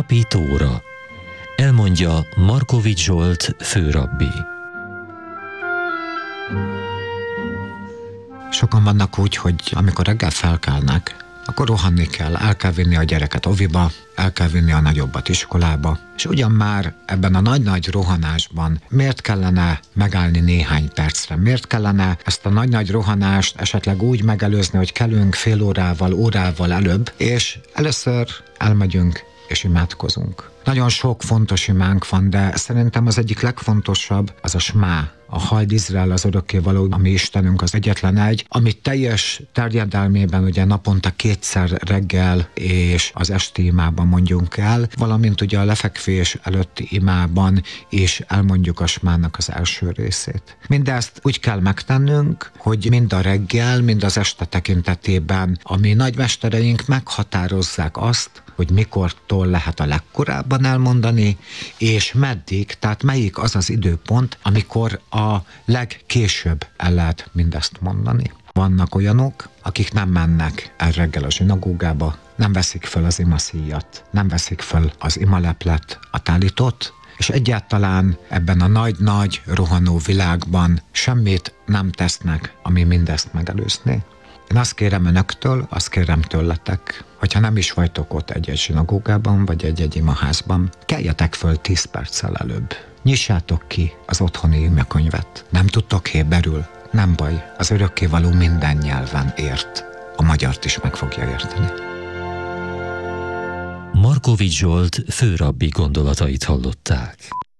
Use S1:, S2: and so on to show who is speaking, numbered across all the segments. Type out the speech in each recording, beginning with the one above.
S1: Napi tóra. Elmondja Markovics Zsolt főrabbi.
S2: Sokan vannak úgy, hogy amikor reggel felkelnek, akkor rohanni kell, el kell vinni a gyereket oviba, el kell vinni a nagyobbat iskolába, és ugyan már ebben a nagy-nagy rohanásban miért kellene megállni néhány percre? Miért kellene ezt a nagy-nagy rohanást esetleg úgy megelőzni, hogy kelünk fél órával előbb, és először elmegyünk és imádkozunk. Nagyon sok fontos imánk van, de szerintem az egyik legfontosabb az a smá, a Hald Izrael, az örökkévaló, ami Istenünk az egyetlen egy, amit teljes terjedelmében ugye naponta 2-szer reggel és az esti imában mondjunk el, valamint ugye a lefekvés előtti imában is elmondjuk a smának az első részét. Mindezt úgy kell megtennünk, hogy mind a reggel, mind az este tekintetében a mi nagymestereink meghatározzák azt, hogy mikortól lehet a legkorábban elmondani, és meddig, tehát melyik az az időpont, amikor a legkésőbb el lehet mindezt mondani. Vannak olyanok, akik nem mennek el reggel a zsinagógába, nem veszik föl az imaszíjat, nem veszik föl az imaleplet, a tálitot, és egyáltalán ebben a nagy-nagy rohanó világban semmit nem tesznek, ami mindezt megelőzné. Én azt kérem önöktől, azt kérem tőletek, hogyha nem is vagytok ott egy-egy zsinagógában, vagy egy-egy imaházban, keljetek föl 10 perccel előbb. Nyissátok ki az otthoni imekönyvet. Nem tudtok héberül? Nem baj, az örökkévaló minden nyelven ért. A magyart is meg fogja érteni.
S1: Markovics Zsolt főrabbi gondolatait hallották.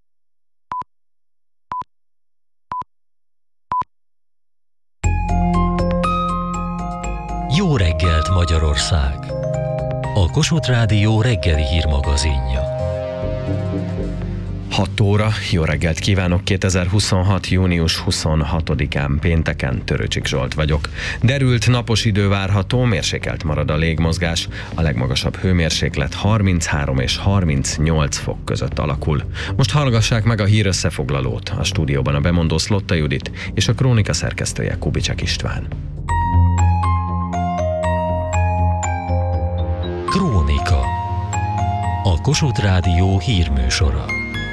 S1: Jó reggelt, Magyarország! A Kossuth Rádió reggeli hírmagazinja.
S3: 6 óra, jó reggelt kívánok, 2026. június 26-án pénteken, Törőcsik Zsolt vagyok. Derült napos idő várható, mérsékelt marad a légmozgás, a legmagasabb hőmérséklet 33 és 38 fok között alakul. Most hallgassák meg a hírösszefoglalót, a stúdióban a bemondó Szlotta Judit és a krónika szerkesztője Kubicsak István.
S1: Krónika. A Kossuth Rádió hírműsora.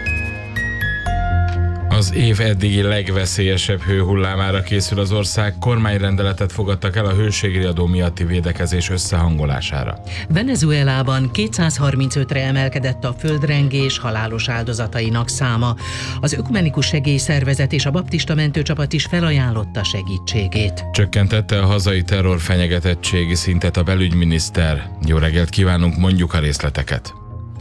S4: Az év eddigi legveszélyesebb hőhullámára készül az ország, kormányrendeletet fogadtak el a hőségriadó miatti védekezés összehangolására.
S5: Venezuelában 235-re emelkedett a földrengés halálos áldozatainak száma. Az Ökumenikus Segélyszervezet és a baptista mentőcsapat is felajánlotta segítségét.
S4: Csökkentette a hazai terrorfenyegetettségi szintet a belügyminiszter. Jó reggelt kívánunk, mondjuk a részleteket.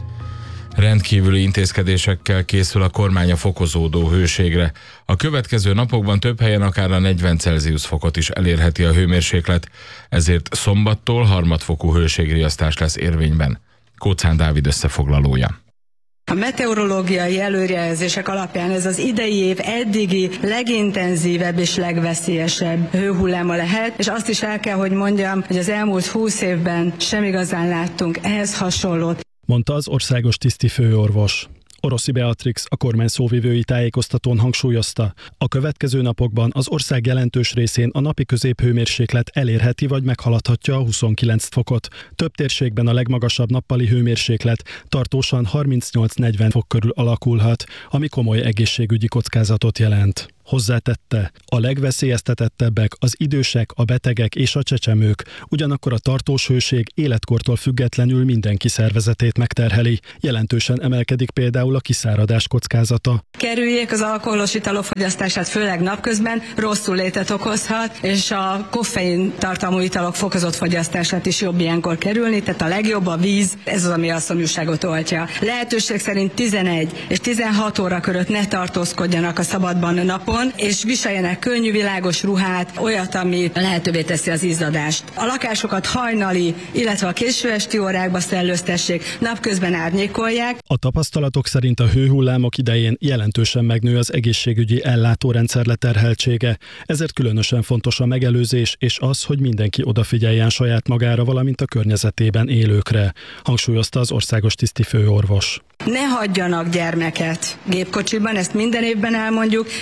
S4: Rendkívüli intézkedésekkel készül a kormány a fokozódó hőségre. A következő napokban több helyen akár a 40 Celsius fokot is elérheti a hőmérséklet, ezért szombattól harmadfokú hőségriasztás lesz érvényben. Kóczán Dávid összefoglalója.
S6: A meteorológiai előrejelzések alapján ez az idei év eddigi legintenzívebb és legveszélyesebb hőhulláma lehet, és azt is el kell, hogy mondjam, hogy az elmúlt 20 évben sem igazán láttunk ehhez hasonlót,
S7: mondta az országos tisztifőorvos. Oroszi Beatrix a kormány szóvivői tájékoztatón hangsúlyozta, a következő napokban az ország jelentős részén a napi középhőmérséklet elérheti vagy meghaladhatja a 29 fokot. Több térségben a legmagasabb nappali hőmérséklet tartósan 38-40 fok körül alakulhat, ami komoly egészségügyi kockázatot jelent. Hozzátette, a legveszélyeztetettebbek az idősek, a betegek és a csecsemők, ugyanakkor a tartós hőség életkortól függetlenül mindenki szervezetét megterheli. Jelentősen emelkedik például a kiszáradás kockázata.
S6: Kerüljék az alkoholos italok fogyasztását, főleg napközben, rosszul létet okozhat, és a koffein tartalmú italok fokozott fogyasztását is jobb ilyenkor kerülni, tehát a legjobb a víz, ez az, ami a szomjúságot oltja. Lehetőség szerint 11 és 16 óra körött ne tartózkodjanak a szabadban napon, és viseljenek könnyű, világos ruhát, olyat, ami lehetővé teszi az izzadást. A lakásokat hajnali, illetve a késő esti órákba szellőztessék, napközben árnyékolják.
S7: A tapasztalatok szerint a hőhullámok idején jelentősen megnő az egészségügyi ellátórendszer leterheltsége, ezért különösen fontos a megelőzés és az, hogy mindenki odafigyeljen saját magára, valamint a környezetében élőkre, hangsúlyozta az országos tisztifőorvos.
S6: Ne hagyjanak gyermeket gépkocsiban, ezt minden évben elmondjuk, és mégis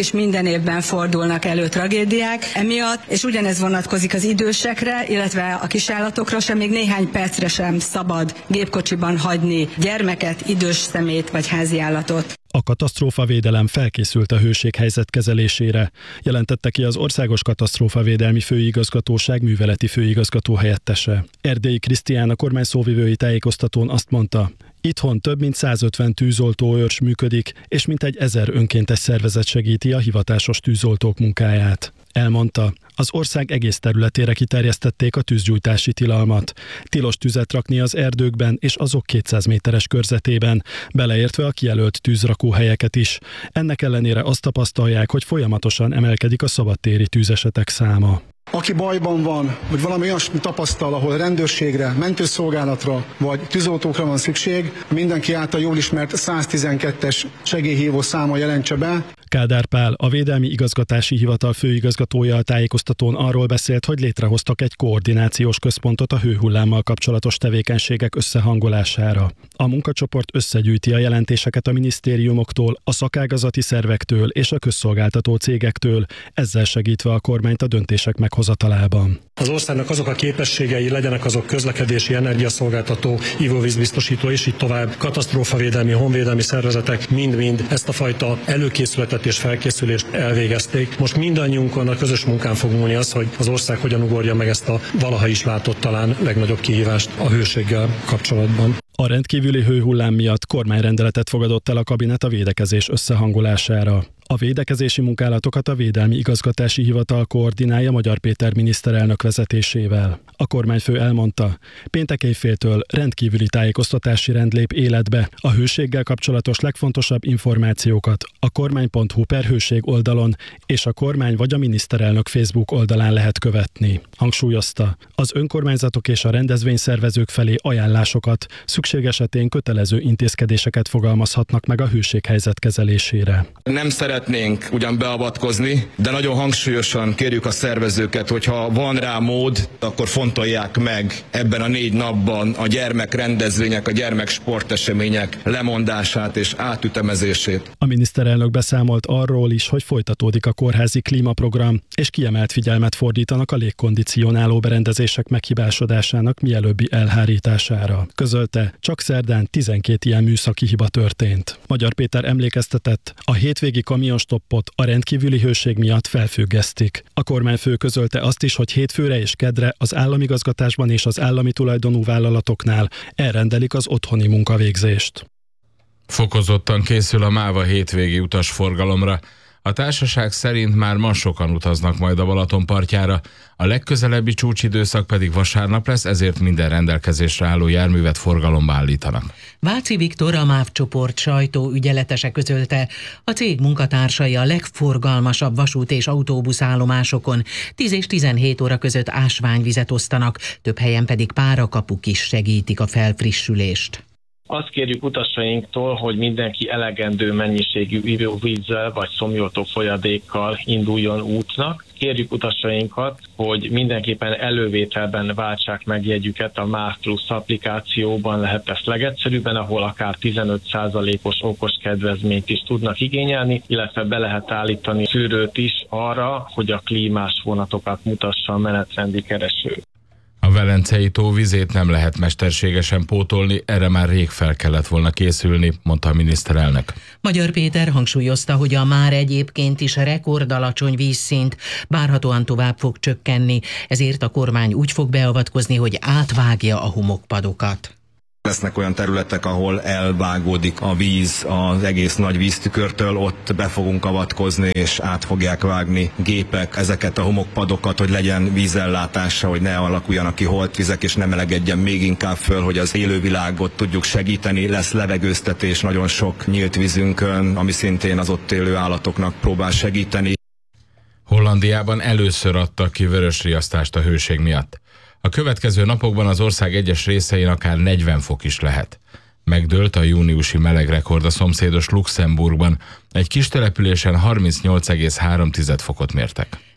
S6: és minden évben fordulnak elő tragédiák emiatt, és ugyanez vonatkozik az idősekre, illetve a kisállatokra sem, még néhány percre sem szabad gépkocsiban hagyni gyermeket, idős személyt vagy háziállatot.
S7: A katasztrófavédelem felkészült a hőséghelyzet kezelésére, jelentette ki az Országos Katasztrófavédelmi Főigazgatóság műveleti főigazgató helyettese. Erdélyi Krisztián a kormány szóvivői tájékoztatón azt mondta, itthon több mint 150 tűzoltóőrs működik, és mintegy 1000 önkéntes szervezet segíti a hivatásos tűzoltók munkáját. Elmondta, az ország egész területére kiterjesztették a tűzgyújtási tilalmat. Tilos tüzet rakni az erdőkben és azok 200 méteres körzetében, beleértve a kijelölt tűzrakóhelyeket is. Ennek ellenére azt tapasztalják, hogy folyamatosan emelkedik a szabadtéri tűzesetek száma.
S8: Aki bajban van, vagy valami olyasmi tapasztal, ahol rendőrségre, mentőszolgálatra vagy tűzoltókra van szükség, mindenki által jól ismert 112-es segélyhívó száma jelentse be.
S7: Kádár Pál, a Védelmi Igazgatási Hivatal főigazgatója a tájékoztatón arról beszélt, hogy létrehoztak egy koordinációs központot a hőhullámmal kapcsolatos tevékenységek összehangolására. A munkacsoport összegyűjti a jelentéseket a minisztériumoktól, a szakágazati szervektől és a közszolgáltató cégektől, ezzel segítve a kormányt a döntések meghozatalában.
S9: Az országnak azok a képességei, legyenek azok közlekedési, energiaszolgáltató, ivóvízbiztosító és így tovább, katasztrófavédelmi, honvédelmi szervezetek mind-mind ezt a fajta előkészületet és felkészülést elvégezték. Most mindannyiunkon a közös munkán fog múlni az, hogy az ország hogyan ugorja meg ezt a valaha is látott talán legnagyobb kihívást a hőséggel kapcsolatban.
S7: A rendkívüli hőhullám miatt kormányrendeletet fogadott el a kabinet a védekezés összehangolására. A védekezési munkálatokat a Védelmi Igazgatási Hivatal koordinálja Magyar Péter miniszterelnök vezetésével. A kormányfő elmondta, péntek éjféltől rendkívüli tájékoztatási rend lép életbe. A hőséggel kapcsolatos legfontosabb információkat a kormány.hu/hőség oldalon és a kormány vagy a miniszterelnök Facebook oldalán lehet követni. Hangsúlyozta, az önkormányzatok és a rendezvényszervezők felé ajánlásokat, szükség esetén kötelező intézkedéseket fogalmazhatnak meg a hőséghelyzet kezelésére.
S10: Nem szeretnénk ugyan beavatkozni, de nagyon hangsúlyosan kérjük a szervezőket, hogyha van rá mód, akkor fontolják meg ebben a 4 napban a gyermekrendezvények, a gyermeksportesemények lemondását és átütemezését.
S7: A miniszterelnök beszámolt arról is, hogy folytatódik a kórházi klímaprogram, és kiemelt figyelmet fordítanak a légkondicionáló berendezések meghibásodásának mielőbbi elhárítására. Közölte, csak szerdán 12 ilyen műszaki hiba történt. Magyar Péter emlékeztetett, a hétvégi kamionstoppot a rendkívüli hőség miatt felfüggesztik. A kormányfő közölte azt is, hogy hétfőre és kedre az államigazgatásban és az állami tulajdonú vállalatoknál elrendelik az otthoni munkavégzést.
S4: Fokozottan készül a MÁVA hétvégi utasforgalomra. A társaság szerint már ma sokan utaznak majd a Balaton partjára, a legközelebbi csúcsidőszak pedig vasárnap lesz, ezért minden rendelkezésre álló járművet forgalomba állítanak.
S5: Váci Viktor, a MÁV csoport sajtóügyeletese közölte, a cég munkatársai a legforgalmasabb vasút- és autóbuszállomásokon 10 és 17 óra között ásványvizet osztanak, több helyen pedig párakapuk is segítik a felfrissülést.
S11: Azt kérjük utasainktól, hogy mindenki elegendő mennyiségű ivóvízzel vagy szomjoltó folyadékkal induljon útnak. Kérjük utasainkat, hogy mindenképpen elővételben váltsák meg jegyüket a MÁV Plus applikációban, lehet ezt legegyszerűbben, ahol akár 15%-os okos kedvezményt is tudnak igényelni, illetve be lehet állítani szűrőt is arra, hogy a klímás vonatokat mutassa a menetrendi kereső.
S4: A Velencei tó vizét nem lehet mesterségesen pótolni, erre már rég fel kellett volna készülni, mondta a miniszterelnök.
S5: Magyar Péter hangsúlyozta, hogy a már egyébként is rekordalacsony vízszint várhatóan tovább fog csökkenni, ezért a kormány úgy fog beavatkozni, hogy átvágja a homokpadokat.
S10: Lesznek olyan területek, ahol elvágódik a víz az egész nagy víztükörtől, ott be fogunk avatkozni, és át fogják vágni gépek ezeket a homokpadokat, hogy legyen vízellátása, hogy ne alakuljanak ki holtvizek, és ne melegedjen még inkább föl, hogy az élővilágot tudjuk segíteni. Lesz levegőztetés nagyon sok nyílt vízünkön, ami szintén az ott élő állatoknak próbál segíteni.
S4: Hollandiában először adtak ki vörösriasztást a hőség miatt. A következő napokban az ország egyes részein akár 40 fok is lehet. Megdőlt a júniusi melegrekord a szomszédos Luxemburgban. Egy kis településen 38,3 fokot mértek.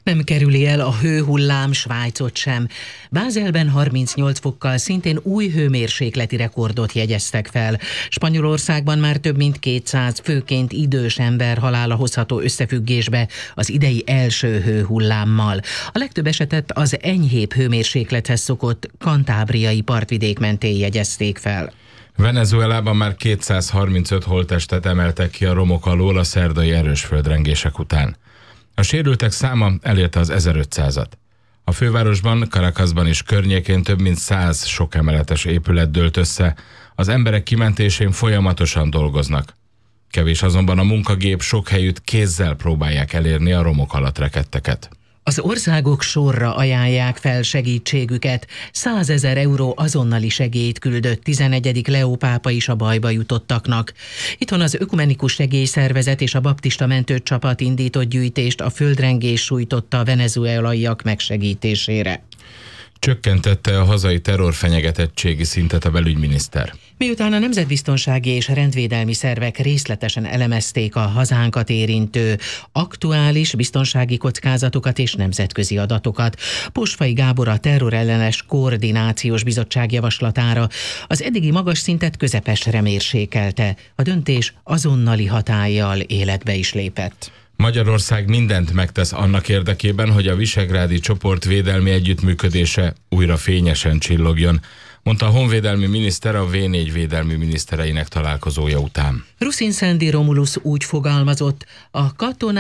S5: Nem kerüli el a hőhullám Svájcot sem. Bázelben 38 fokkal szintén új hőmérsékleti rekordot jegyeztek fel. Spanyolországban már több mint 200 főként idős ember halála hozható összefüggésbe az idei első hőhullámmal. A legtöbb esetet az enyhébb hőmérséklethez szokott kantábriai partvidék mentén jegyezték fel.
S4: Venezuelában már 235 holttestet emeltek ki a romok alól a szerdai erős földrengések után. A sérültek száma elérte az 1500-at. A fővárosban, Caracasban és környékén több mint 100 sokemeletes épület dőlt össze, az emberek kimentésén folyamatosan dolgoznak. Kevés azonban a munkagép, sok helyütt kézzel próbálják elérni a romok alatt rekedteket.
S5: Az országok sorra ajánlják fel segítségüket. 100 000 euró azonnali segélyt küldött 11. Leó pápa is a bajba jutottaknak. Itthon az Ökumenikus Segélyszervezet és a baptista mentőcsapat indított gyűjtést a földrengés sújtotta a venezuelaiak megsegítésére.
S4: Csökkentette a hazai terrorfenyegetettségi szintet a belügyminiszter.
S5: Miután a nemzetbiztonsági és rendvédelmi szervek részletesen elemezték a hazánkat érintő aktuális biztonsági kockázatokat és nemzetközi adatokat, Posfai Gábor a terrorellenes koordinációs bizottság javaslatára az eddigi magas szintet közepesre mérsékelte. A döntés azonnali hatállyal életbe is lépett.
S4: Magyarország mindent megtesz annak érdekében, hogy a visegrádi csoport védelmi együttműködése újra fényesen csillogjon, mondta a honvédelmi miniszter a V4 védelmi minisztereinek találkozója után.
S5: Ruszin Szendi Romulus úgy fogalmazott, a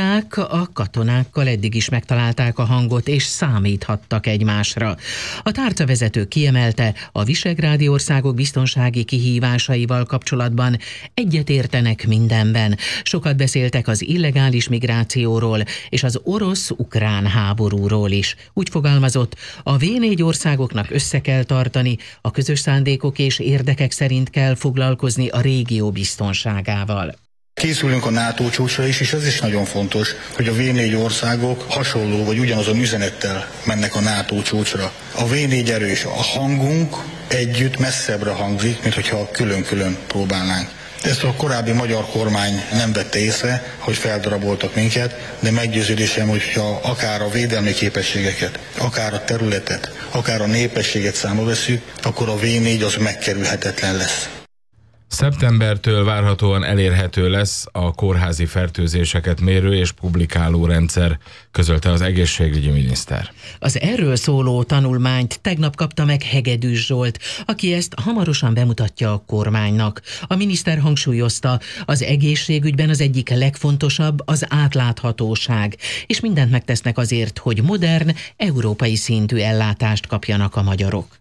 S5: katonákkal eddig is megtalálták a hangot és számíthattak egymásra. A tárcavezető kiemelte, a visegrádi országok biztonsági kihívásaival kapcsolatban egyetértenek mindenben. Sokat beszéltek az illegális migrációról és az orosz-ukrán háborúról is. Úgy fogalmazott, a V4 országoknak össze kell tartani, a közös szándékok és érdekek szerint kell foglalkozni a régió biztonságával.
S12: Készülünk a NATO csúcsra is, és ez is nagyon fontos, hogy a V4 országok hasonló vagy ugyanazon üzenettel mennek a NATO csúcsra. A V4 erős, a hangunk együtt messzebbre hangzik, mint hogyha külön-külön próbálnánk. Ezt a korábbi magyar kormány nem vette észre, hogy feldaraboltak minket, de meggyőződésem, hogyha akár a védelmi képességeket, akár a területet, akár a népességet számba vesszük, akkor a V4 az megkerülhetetlen lesz.
S4: Szeptembertől várhatóan elérhető lesz a kórházi fertőzéseket mérő és publikáló rendszer, közölte az egészségügyi miniszter.
S5: Az erről szóló tanulmányt tegnap kapta meg Hegedűs Zsolt, aki ezt hamarosan bemutatja a kormánynak. A miniszter hangsúlyozta, az egészségügyben az egyik legfontosabb az átláthatóság, és mindent megtesznek azért, hogy modern, európai szintű ellátást kapjanak a magyarok.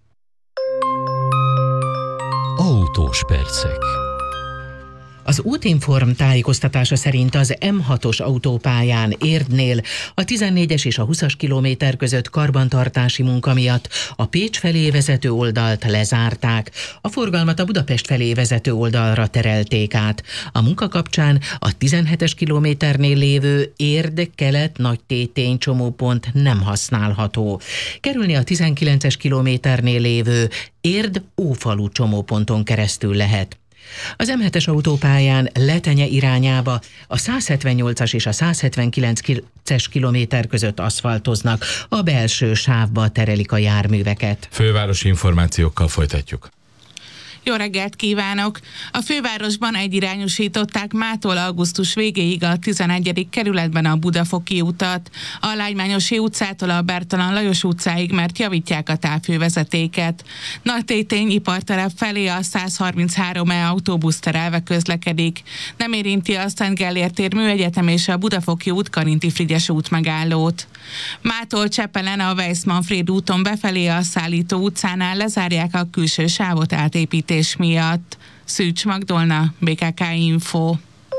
S1: Autós percek.
S5: Az Útinform tájékoztatása szerint az M6-os autópályán Érdnél a 14-es és a 20-as kilométer között karbantartási munka miatt a Pécs felé vezető oldalt lezárták, a forgalmat a Budapest felé vezető oldalra terelték át. A munka kapcsán a 17-es kilométernél lévő Érd-Kelet-Nagytétény csomópont nem használható. Kerülni a 19-es kilométernél lévő Érd-Ófalu csomóponton keresztül lehet. Az M7-es autópályán Letenye irányába a 178-as és a 179-es kilométer között aszfaltoznak, a belső sávba terelik a járműveket.
S4: Fővárosi információkkal folytatjuk.
S13: Jó reggelt kívánok! A fővárosban egyirányosították mától augusztus végéig a 11. kerületben a Budafoki utat, a Lágymányosi utcától a Bertalan Lajos utcáig, mert javítják a távhővezetéket. Nagytétény iparterep felé a 133E autóbusz terelve közlekedik. Nem érinti a Szent Gellért tér Műegyetem és a Budafoki út Karinti Frigyes út megállót. Mától Csepelen a Weiss-Manfréd úton befelé a Szállító utcánál lezárják a külső sávot átépítés miatt. Szűcs Magdolna, BKK Info.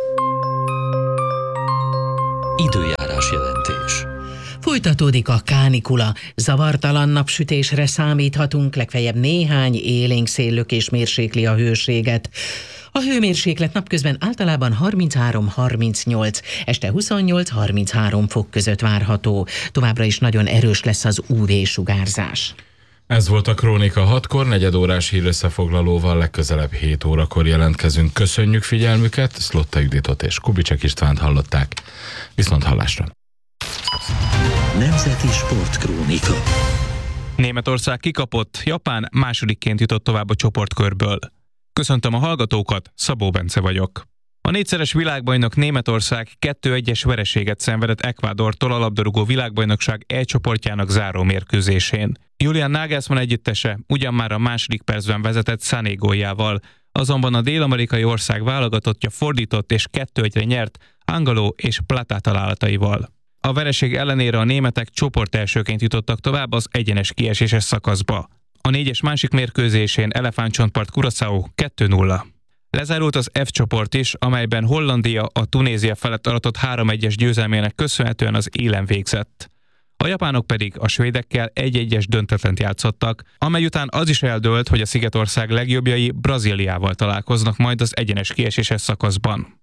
S1: Időjárás jelentés.
S5: Folytatódik a kánikula. Zavartalan napsütésre számíthatunk, legfeljebb néhány élénk széllökés mérsékli a hőséget. A hőmérséklet napközben általában 33-38, este 28-33 fok között várható. Továbbra is nagyon erős lesz az UV-sugárzás.
S4: Ez volt a Krónika 6-kor, negyedórás hírösszefoglalóval legközelebb 7 órakor jelentkezünk. Köszönjük figyelmüket, Szlotta Juditot és Kubicsek Istvánt hallották. Viszont hallásra!
S1: Nemzeti Sportkrónika.
S14: Németország kikapott, Japán másodikként jutott tovább a csoportkörből. Köszöntöm a hallgatókat, Szabó Bence vagyok. A négyszeres világbajnok Németország 2-1-es vereséget szenvedett Ecuadortól a labdarúgó világbajnokság E csoportjának záró mérkőzésén. Julian Nagelsmann együttese ugyan már a második percben vezetett Sané góljával, azonban a dél-amerikai ország válogatottja fordított és 2-1-re nyert Angeló és Plata találataival. A vereség ellenére a németek csoportelsőként jutottak tovább az egyenes kieséses szakaszba. A 4-es másik mérkőzésén Elefántcsontpart Curaçao 2-0. Lezárult az F csoport is, amelyben Hollandia a Tunézia felett aratott 3-1-es győzelmének köszönhetően az élen végzett. A japánok pedig a svédekkel 1-1-es döntetlent játszottak, amely után az is eldőlt, hogy a Szigetország legjobbjai Brazíliával találkoznak majd az egyenes kieséses szakaszban.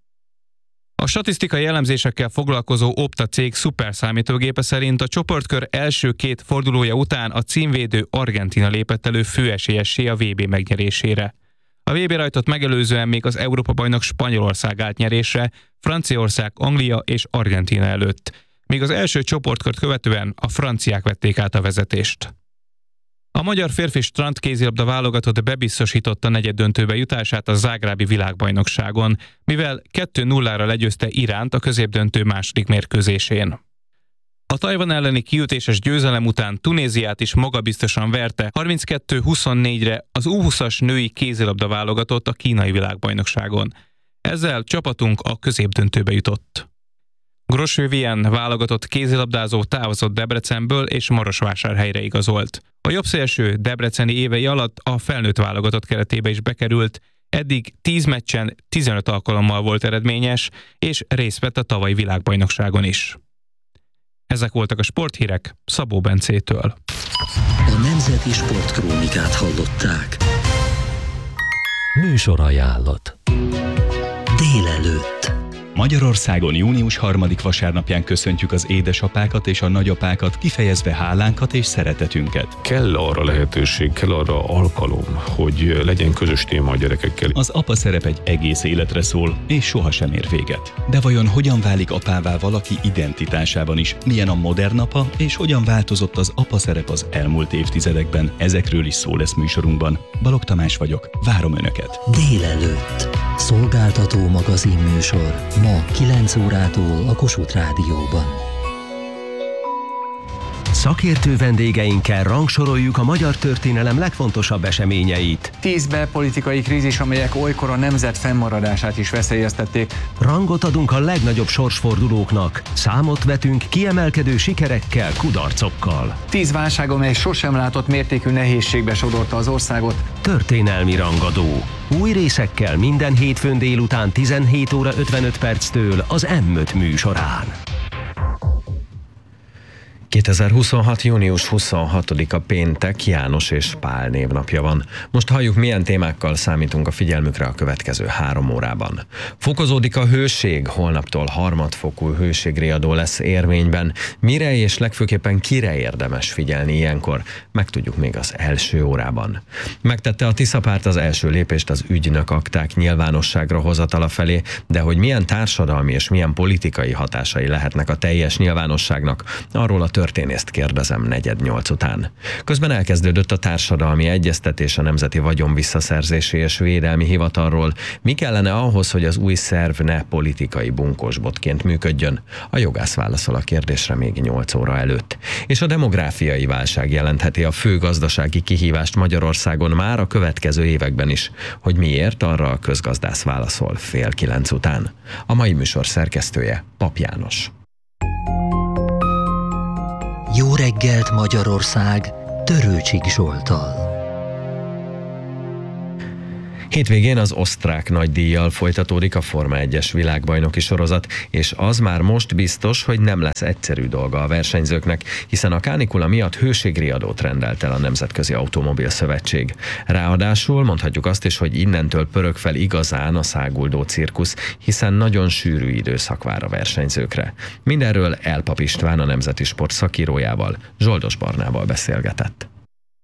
S14: A statisztikai elemzésekkel foglalkozó Opta cég szuperszámítógépe szerint a csoportkör első két fordulója után a címvédő Argentína lépett elő főesélyessé a VB megnyerésére. A VB rajtot megelőzően még az Európa-bajnok Spanyolország állt nyerésre, Franciaország, Anglia és Argentína előtt, míg az első csoportkört követően a franciák vették át a vezetést. A magyar férfi strandkézilabda válogatott bebiztosította negyeddöntőbe jutását a zágrábi világbajnokságon, mivel 2-0-ra legyőzte Iránt a középdöntő második mérkőzésén. A Tajvan elleni kiütéses győzelem után Tunéziát is magabiztosan verte 32-24-re az U20-as női kézilabda válogatott a kínai világbajnokságon. Ezzel csapatunk a középdöntőbe jutott. Gros Vivien válogatott kézilabdázó távozott Debrecenből és Marosvásárhelyre igazolt. A jobbszélső debreceni évei alatt a felnőtt válogatott keretébe is bekerült, eddig 10 meccsen 15 alkalommal volt eredményes, és részt vett a tavalyi világbajnokságon is. Ezek voltak a sporthírek Szabó Bencétől.
S1: A Nemzeti Sportkrónikát hallották. Műsorajánlat. Délelőtt.
S15: Magyarországon június 3. vasárnapján köszöntjük az édesapákat és a nagyapákat, kifejezve hálánkat és szeretetünket.
S16: Kell arra lehetőség, kell arra alkalom, hogy legyen közös téma a gyerekekkel.
S15: Az apa szerep egy egész életre szól, és sohasem ér véget. De vajon hogyan válik apává valaki identitásában is? Milyen a modern apa, és hogyan változott az apa szerep az elmúlt évtizedekben? Ezekről is szó lesz műsorunkban. Balogh Tamás vagyok, várom Önöket.
S1: Délelőtt. Szolgáltató magazinműsor. Ma 9 órától a Kossuth Rádióban.
S17: Szakértő vendégeinkkel rangsoroljuk a magyar történelem legfontosabb eseményeit.
S18: 10 belpolitikai krízis, amelyek olykor a nemzet fennmaradását is veszélyeztették.
S17: Rangot adunk a legnagyobb sorsfordulóknak. Számot vetünk kiemelkedő sikerekkel, kudarcokkal.
S18: 10 válság, amely sosem látott mértékű nehézségbe sodorta az országot.
S17: Történelmi rangadó. Új részekkel minden hétfőn délután 17 óra 55 perctől az M5 műsorán.
S3: 2026. június 26-a péntek, János és Pál névnapja van. Most halljuk, milyen témákkal számítunk a figyelmükre a következő 3 órában. Fokozódik a hőség, holnaptól harmadfokú hőségriadó lesz érvényben. Mire és legfőképpen kire érdemes figyelni ilyenkor? Megtudjuk még az első órában. Megtette a Tisza-párt az első lépést az ügynök akták nyilvánosságra hozatala felé, de hogy milyen társadalmi és milyen politikai hatásai lehetnek a teljes nyilvánosságnak, arról a történészt kérdezem 7:45 után. Közben elkezdődött a társadalmi egyeztetés a Nemzeti Vagyon Visszaszerzési és Védelmi Hivatalról. Mi kellene ahhoz, hogy az új szerv ne politikai bunkósbotként működjön? A jogász válaszol a kérdésre még 8 óra előtt. És a demográfiai válság jelentheti a fő gazdasági kihívást Magyarországon már a következő években is. Hogy miért, arra a közgazdász válaszol 8:30 után. A mai műsor szerkesztője Pap János.
S1: Jó reggelt Magyarország, Törőcsik Zsolttal.
S3: Hétvégén az osztrák nagydíjjal folytatódik a Forma 1-es világbajnoki sorozat, és az már most biztos, hogy nem lesz egyszerű dolga a versenyzőknek, hiszen a kánikula miatt hőségriadót rendelt el a Nemzetközi Automobil Szövetség. Ráadásul mondhatjuk azt is, hogy innentől pörög fel igazán a száguldó cirkusz, hiszen nagyon sűrű időszak vár a versenyzőkre. Mindenről Elpap István, a Nemzeti Sport szakírójával, Zsoldos Barnával beszélgetett.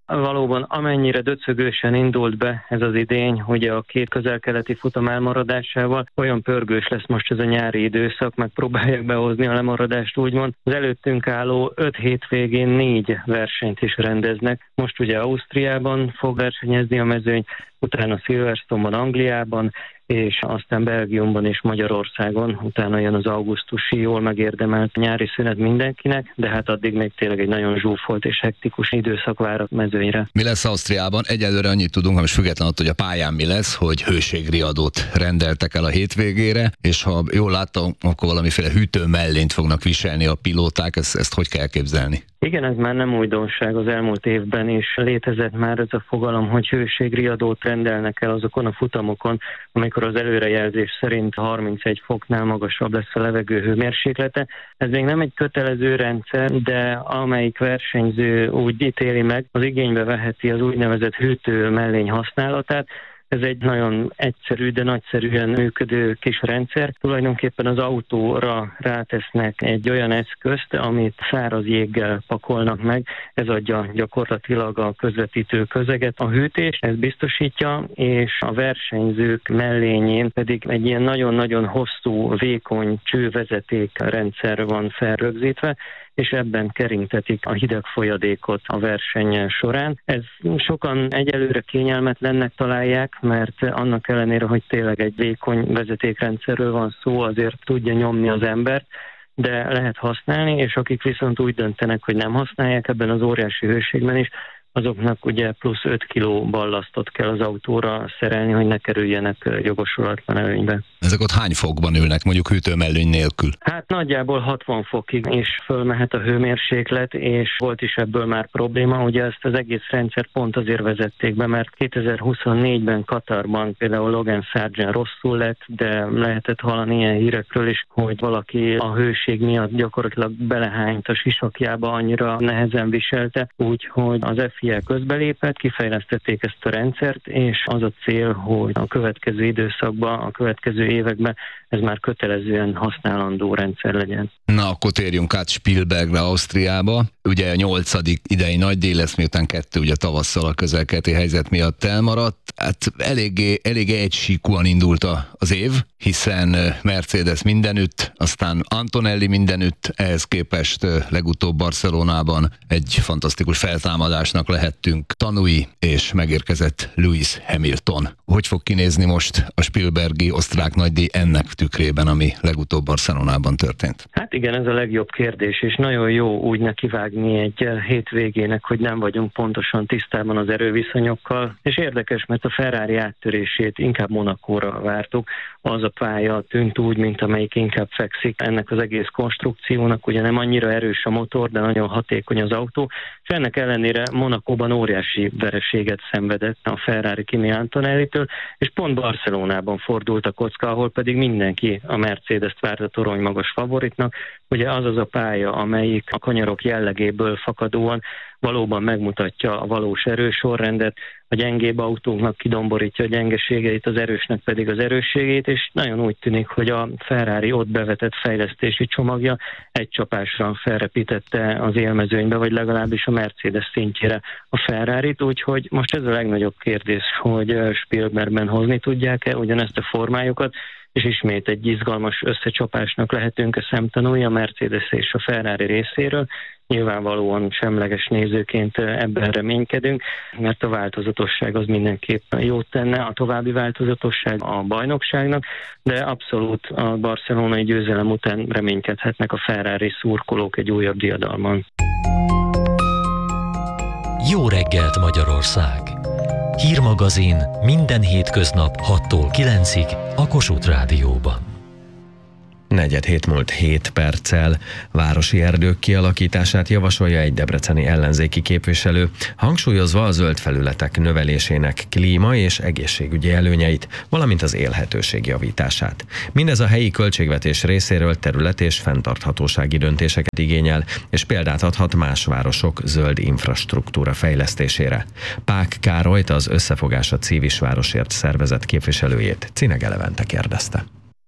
S19: Valóban amennyire döcögősen indult be ez az idény, ugye a két közel-keleti futam elmaradásával, olyan pörgős lesz most ez a nyári időszak, meg próbálják behozni a lemaradást úgymond. Az előttünk álló 5 hétvégén 4 versenyt is rendeznek. Most ugye Ausztriában fog versenyezni a mezőny, utána Silverstone-ban, Angliában, és aztán Belgiumban és Magyarországon, utána jön az augusztusi jól megérdemelt nyári szünet mindenkinek, de hát addig még tényleg egy nagyon zsúfolt és hektikus időszak vár a mezőnyre.
S20: Mi lesz Ausztriában? Egyelőre annyit tudunk, most független attól, hogy a pályán mi lesz, hogy hőségriadót rendeltek el a hétvégére, és ha jól láttam, akkor valamiféle hűtőmellényt fognak viselni a pilóták, ezt hogy kell képzelni?
S19: Igen, ez már nem újdonság, az elmúlt évben is létezett már ez a fogalom, hogy hőségriadót rendelnek el azokon a futamokon, amikor az előrejelzés szerint 31 foknál magasabb lesz a levegő hőmérséklete. Ez még nem egy kötelező rendszer, de amelyik versenyző úgy ítéli meg, az igénybe veheti az úgynevezett hűtő mellény használatát. Ez egy nagyon egyszerű, de nagyszerűen működő kis rendszer. Tulajdonképpen az autóra rátesznek egy olyan eszközt, amit száraz jéggel pakolnak meg. Ez adja gyakorlatilag a közvetítő közeget. A hűtés ez biztosítja, és a versenyzők mellényén pedig egy ilyen nagyon-nagyon hosszú, vékony csővezeték rendszer van felrögzítve, és ebben keringtetik a hideg folyadékot a verseny során. Ez sokan egyelőre kényelmetlennek találják, mert annak ellenére, hogy tényleg egy vékony vezetékrendszerről van szó, azért tudja nyomni az embert, de lehet használni, és akik viszont úgy döntenek, hogy nem használják ebben az óriási hőségben is, azoknak ugye plusz 5 kg ballasztot kell az autóra szerelni, hogy ne kerüljenek jogosulatlan előnybe.
S20: Ezek ott hány fokban ülnek, mondjuk hűtőmellény nélkül?
S19: Hát nagyjából 60 fokig is fölmehet a hőmérséklet, és volt is ebből már probléma. Ugye ezt az egész rendszert pont azért vezették be, mert 2024-ben Katarban például Logan Sargent rosszul lett, de lehetett hallani ilyen hírekről is, hogy valaki a hőség miatt gyakorlatilag belehányt a sisakjába, annyira nehezen viselte, úgyhogy az FIA közbelépett, kifejlesztették ezt a rendszert, és az a cél, hogy a következő időszakban, a következő években ez már kötelezően használandó rendszer legyen.
S20: Na, akkor térjünk át Spielbergre, Ausztriába. Ugye a 8. idei nagydíj lesz, miután 2 ugye tavasszal a közel-keleti helyzet miatt elmaradt. Hát eléggé egysíkúan indult az év, hiszen Mercedes mindenütt, aztán Antonelli mindenütt, ehhez képest legutóbb Barcelonában egy fantasztikus feltámadásnak lehettünk tanúi, és megérkezett Lewis Hamilton. Hogy fog kinézni most a Spielbergi osztrák nagydíj ennek tükrében, ami legutóbb Barcelonában történt?
S19: Hát igen, ez a legjobb kérdés, és nagyon jó úgy nekivágni egy hétvégének, hogy nem vagyunk pontosan tisztában az erőviszonyokkal, és érdekes, mert a Ferrari áttörését inkább Monacóra vártuk. Az a pálya tűnt úgy, mint amelyik inkább fekszik ennek az egész konstrukciónak, ugye nem annyira erős a motor, de nagyon hatékony az autó, és ennek ellenére Monacóban óriási vereséget szenvedett a Ferrari Kimi Antonellitől, és pont Barcelonában fordult a kocka, ahol pedig mindenki a Mercedes-t várta torony magas favoritnak. Ugye az a pálya, amelyik a kanyarok jellegéből fakadóan valóban megmutatja a valós erősorrendet, a gyengébb autóknak kidomborítja a gyengeségeit, az erősnek pedig az erősségét, és nagyon úgy tűnik, hogy a Ferrari ott bevetett fejlesztési csomagja egy csapásra felrepítette az élmezőnybe, vagy legalábbis a Mercedes szintjére a Ferrarit, úgyhogy most ez a legnagyobb kérdés, hogy Spielbergben hozni tudják-e ugyanezt a formájukat, és ismét egy izgalmas összecsapásnak lehetünk a szemtanúi a Mercedes és a Ferrari részéről. Nyilvánvalóan semleges nézőként ebben reménykedünk, mert a változatosság az mindenképpen jót tenne, a további változatosság a bajnokságnak, de abszolút a barcelonai győzelem után reménykedhetnek a Ferrari szurkolók egy újabb diadalman.
S1: Jó reggelt Magyarország! Hírmagazin minden hétköznap 6-tól 9-ig a Kossuth Rádióban.
S3: 4:07 múlt 7 perccel. Városi erdők kialakítását javasolja egy debreceni ellenzéki képviselő, hangsúlyozva a zöld felületek növelésének klíma- és egészségügyi előnyeit, valamint az élhetőség javítását. Mindez a helyi költségvetés részéről terület- és fenntarthatósági döntéseket igényel, és példát adhat más városok zöld infrastruktúra fejlesztésére. Pák Károlyt, az Összefogás a Civis Városért szervezet képviselőjét Cinege Levente kérdezte.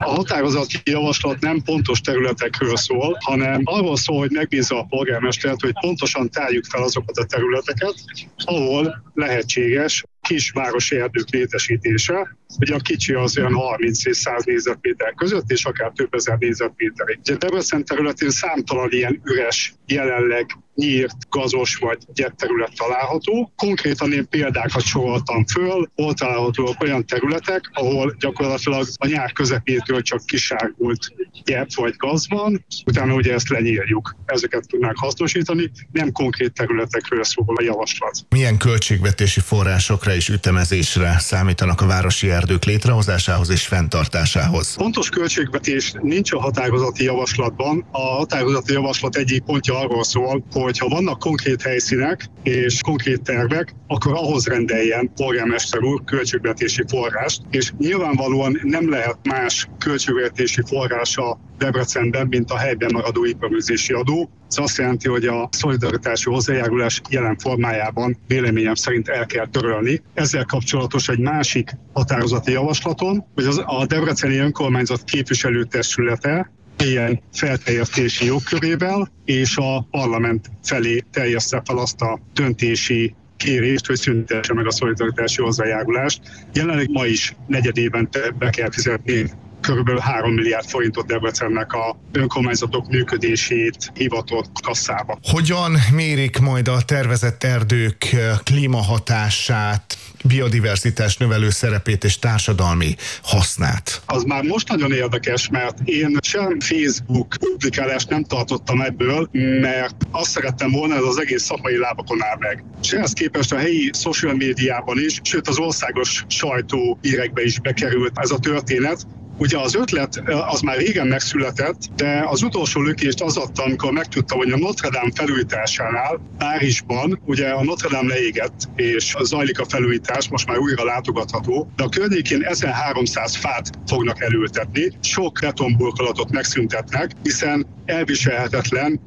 S8: A határozati javaslat nem pontos területekről szól, hanem arról szól, hogy megbízza a polgármestert, hogy pontosan tárjuk fel azokat a területeket, ahol lehetséges kisvárosi erdők létesítése. Ugye a kicsi az olyan 30 és 100 négyzetméter között, és akár több ezer négyzetméterig. Ugye Debrecen területén számtalan ilyen üres, jelenleg nyírt, gazos vagy gyepterület található. Konkrétan én példákat soroltam föl, hol találhatóak olyan területek, ahol gyakorlatilag a nyár közepétől csak kisárgult gyep vagy gaz van, utána ugye ezt lenyírjuk. Ezeket tudnánk hasznosítani, nem konkrét területekről szól a javaslat.
S21: Milyen költségvetési forrásokra és ütemezésre számítanak a városi erdők létrehozásához és fenntartásához?
S8: Pontos költségvetés nincs a határozati javaslatban. A határozati javaslat egyik pontja arról szól, hogy ha vannak konkrét helyszínek és konkrét tervek, akkor ahhoz rendeljen polgármester úr költségvetési forrást, és nyilvánvalóan nem lehet más költségvetési forrása Debrecenben, mint a helyben maradó iparűzési adó. Ez azt jelenti, hogy a szolidaritási hozzájárulás jelen formájában véleményem szerint el kell törölni. Ezzel kapcsolatos egy másik határozati javaslaton, hogy a Debreceni Önkormányzat képviselőtestülete ilyen felterjesztési jogkörével, és a parlament felé terjessze fel azt a döntési kérést, hogy szüntesse meg a szolidaritási hozzájárulást. Jelenleg ma is negyedében be kell fizetni körülbelül 3 milliárd forintot Debrecennek a önkormányzatok működését hivatott kasszába.
S21: Hogyan mérik majd a tervezett erdők klímahatását, biodiverzitás növelő szerepét és társadalmi hasznát?
S8: Az már most nagyon érdekes, mert én sem Facebook publikálást nem tartottam ebből, mert azt szerettem volna, ez az egész szakmai lábakon áll meg. És ehhez képest a helyi social médiában is, sőt az országos sajtó hírekbe is bekerült ez a történet. Ugye az ötlet az már régen megszületett, de az utolsó lökést az adta, amikor megtudtam, hogy a Notre Dame felújításánál Párizsban, ugye a Notre Dame leégett, és zajlik a felújítás, most már újra látogatható, de a környékén 1300 fát fognak elültetni, sok betonburkolatot megszüntetnek, hiszen elviselhetetlen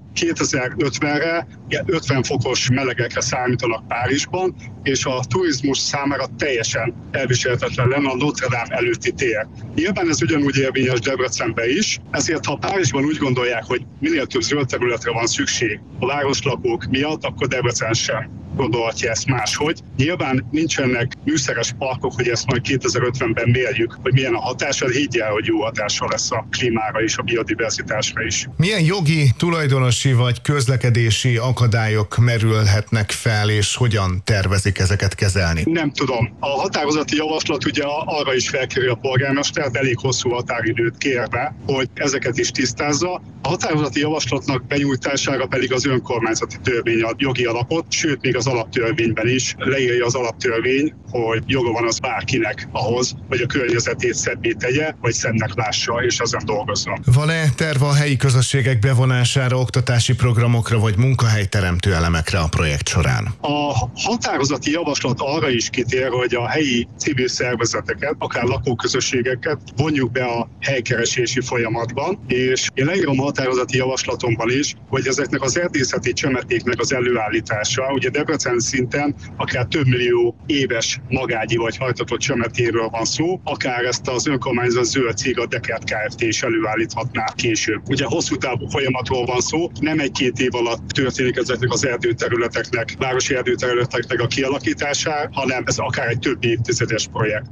S8: 2050-re 50 fokos melegekre számítanak Párizsban, és a turizmus számára teljesen elviselhetetlen lenne a Notre Dame előtti tér. Nyilván ez ugyanúgy érvényes Debrecenben is, ezért ha Párizsban úgy gondolják, hogy minél több zöld területre van szükség a városlakók miatt, akkor Debrecen sem gondolhatja ezt máshogy. Nyilván nincsenek műszeres parkok, hogy ezt majd 2050-ben mérjük, hogy milyen a hatása, higgy el, hogy jó hatása lesz a klímára és a biodiverzitásra is.
S21: Milyen jogi, tulajdonosi vagy közlekedési akadályok merülhetnek fel, és hogyan tervezik ezeket kezelni?
S8: Nem tudom. A határozati javaslat ugye arra is felkéri a polgármestert, elég hosszú határidőt kérve, hogy ezeket is tisztázza. A határozati javaslatnak benyújtására pedig az önkormányzati törvény ad jogi alapot, sőt még az alaptörvényben is leírja az alaptörvény, hogy joga van az bárkinek ahhoz, hogy a környezetét szebbé tegye, vagy szebbnek lássa, és ezen dolgozzon.
S21: Van-e terv a helyi közösségek bevonására, oktatási programokra vagy munkahelyteremtő elemekre a projekt során?
S8: A határozati javaslat arra is kitér, hogy a helyi civil szervezeteket, akár lakóközösségeket vonjuk be a helykeresési folyamatban, és én leírom a határozati javaslatomban is, hogy ezeknek az erdészeti csemetéknek az előállítása, ugye Debrecen szinten akár több millió éves magágyi vagy hajtatott csemetéről van szó, akár ezt az önkormányzat zöld cég, a Dekert Kft. Is előállíthatná később. Ugye hosszú távú folyamatról van szó, nem egy-két év alatt történik ezeknek az erdőterületeknek, városi erdőterületeknek a kialakítása, hanem ez akár egy több évtizedes projekt.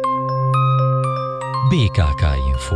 S1: BKK Info.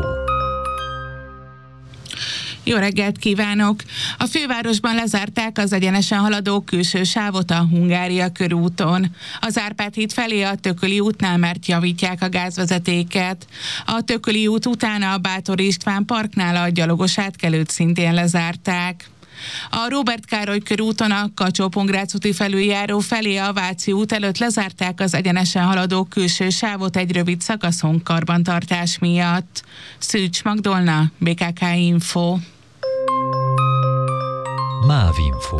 S13: Jó reggelt kívánok! A fővárosban lezárták az egyenesen haladó külső sávot a Hungária körúton. Az Árpád híd felé a Tököli útnál, mert javítják a gázvezetéket. A Tököli út után a Báthori István parknál a gyalogos átkelőt szintén lezárták. A Róbert Károly körúton a Kacsó-Pongrác úti felüljáró felé a Váci út előtt lezárták az egyenesen haladó külső sávot egy rövid szakaszon karbantartás miatt. Szűcs Magdolna, BKK Info.
S1: MÁV Info.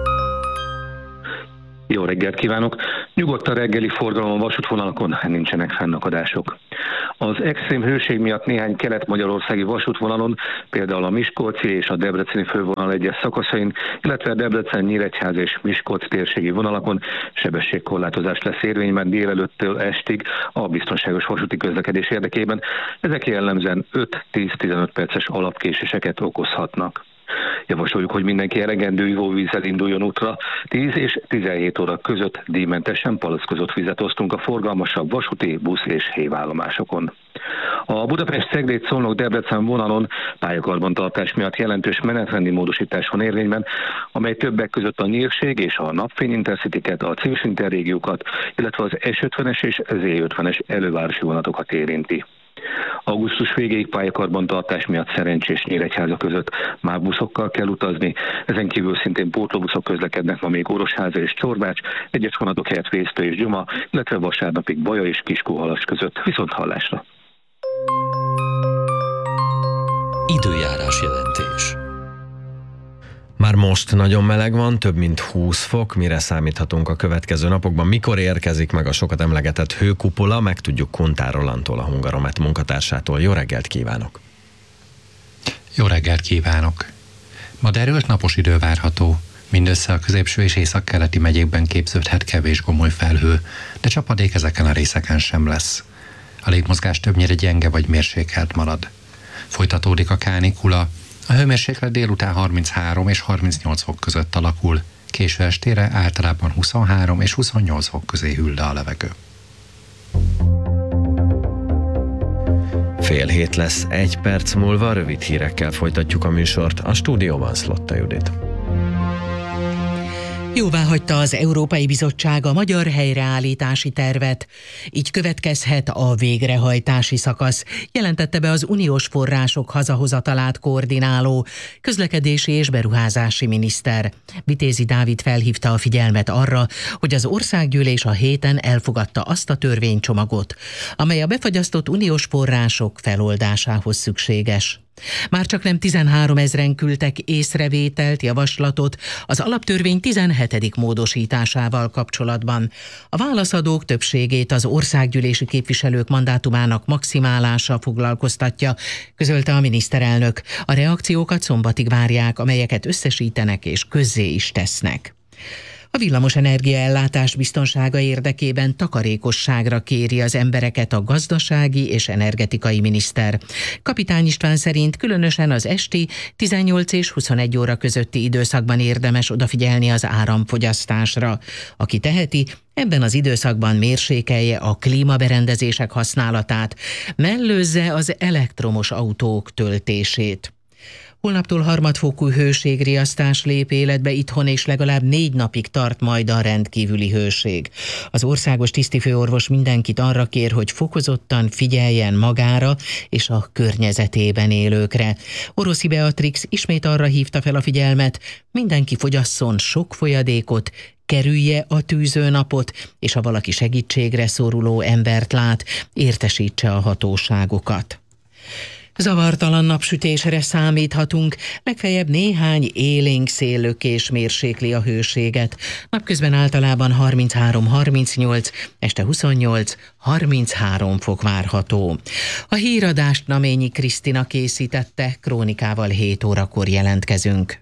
S22: Jó reggelt kívánok! Nyugodt a reggeli forgalom, a vasútvonalakon nincsenek fennakadások.
S2: Az extrém hőség miatt néhány kelet-magyarországi vasútvonalon, például a Miskolci és a debreceni fővonal egyes szakaszain, illetve a Debrecen-Nyíregyház és Miskolc térségi vonalakon sebességkorlátozás lesz érvényben délelőttől estig a biztonságos vasúti közlekedés érdekében. Ezek jellemzően 5-10-15 perces alapkéséseket okozhatnak. Javasoljuk, hogy mindenki elegendő ivóvízzel induljon útra. 10 és 17 óra között díjmentesen palackozott vizet osztunk a forgalmasabb vasúti, busz és hévállomásokon. A Budapest-Cegléd-Szolnok-Debrecen vonalon pályakarbantartás miatt jelentős menetrendi módosítás van érvényben, amely többek között a Nyírség és a Napfény Intercityket, a Civis Interrégiókat, illetve az S50-es és Z50-es elővárosi vonatokat érinti. Augusztus végéig pályakarbantartás miatt Szerencsés Nyíregyháza között már buszokkal kell utazni, ezen kívül szintén pótlóbuszok közlekednek ma még Orosháza és Csorbács, egyes vonatok helyett Vésztő és Gyuma, illetve vasárnapig Baja és Kiskóhalas között. Viszont hallásra!
S1: Időjárás jelentés.
S3: Már most nagyon meleg van, több mint 20 fok, mire számíthatunk a következő napokban. Mikor érkezik meg a sokat emlegetett hőkupola, megtudjuk Kuntár Rolandtól, a Hungaromet munkatársától. Jó reggelt kívánok!
S22: Jó reggelt kívánok! Ma derült napos idő várható. Mindössze a középső és északkeleti megyékben képződhet kevés gomoly felhő, de csapadék ezeken a részeken sem lesz. A légmozgás többnyire gyenge vagy mérsékelt marad. Folytatódik a kánikula. A hőmérséklet délután 33 és 38 fok között alakul, késő estére általában 23 és 28 fok közé hűl le a levegő.
S3: 6:30 lesz, 1 perc múlva, rövid hírekkel folytatjuk a műsort. A stúdióban Szlotta Judit.
S5: Jóváhagyta az Európai Bizottság a magyar helyreállítási tervet. Így következhet a végrehajtási szakasz, jelentette be az uniós források hazahozatalát koordináló közlekedési és beruházási miniszter. Vitézi Dávid felhívta a figyelmet arra, hogy az országgyűlés a héten elfogadta azt a törvénycsomagot, amely a befagyasztott uniós források feloldásához szükséges. Már csak nem 13 000 küldtek észrevételt, javaslatot az alaptörvény 17. módosításával kapcsolatban. A válaszadók többségét az országgyűlési képviselők mandátumának maximálása foglalkoztatja, közölte a miniszterelnök. A reakciókat szombatig várják, amelyeket összesítenek és közzé is tesznek. A villamosenergia ellátás biztonsága érdekében takarékosságra kéri az embereket a gazdasági és energetikai miniszter. Kapitány István szerint különösen az esti 18 és 21 óra közötti időszakban érdemes odafigyelni az áramfogyasztásra. Aki teheti, ebben az időszakban mérsékelje a klímaberendezések használatát, mellőzze az elektromos autók töltését. Holnaptól harmadfokú hőségriasztás lép életbe itthon, és legalább 4 napig tart majd a rendkívüli hőség. Az országos tisztifőorvos mindenkit arra kér, hogy fokozottan figyeljen magára és a környezetében élőkre. Oroszi Beatrix ismét arra hívta fel a figyelmet, mindenki fogyasszon sok folyadékot, kerülje a tűzőnapot, és ha valaki segítségre szoruló embert lát, értesítse a hatóságokat. Zavartalan napsütésre számíthatunk, legfeljebb néhány élénk széllökés mérsékli a hőséget. Napközben általában 33-38, este 28-33 fok várható. A híradást Naményi Krisztina készítette, Krónikával 7 órakor jelentkezünk.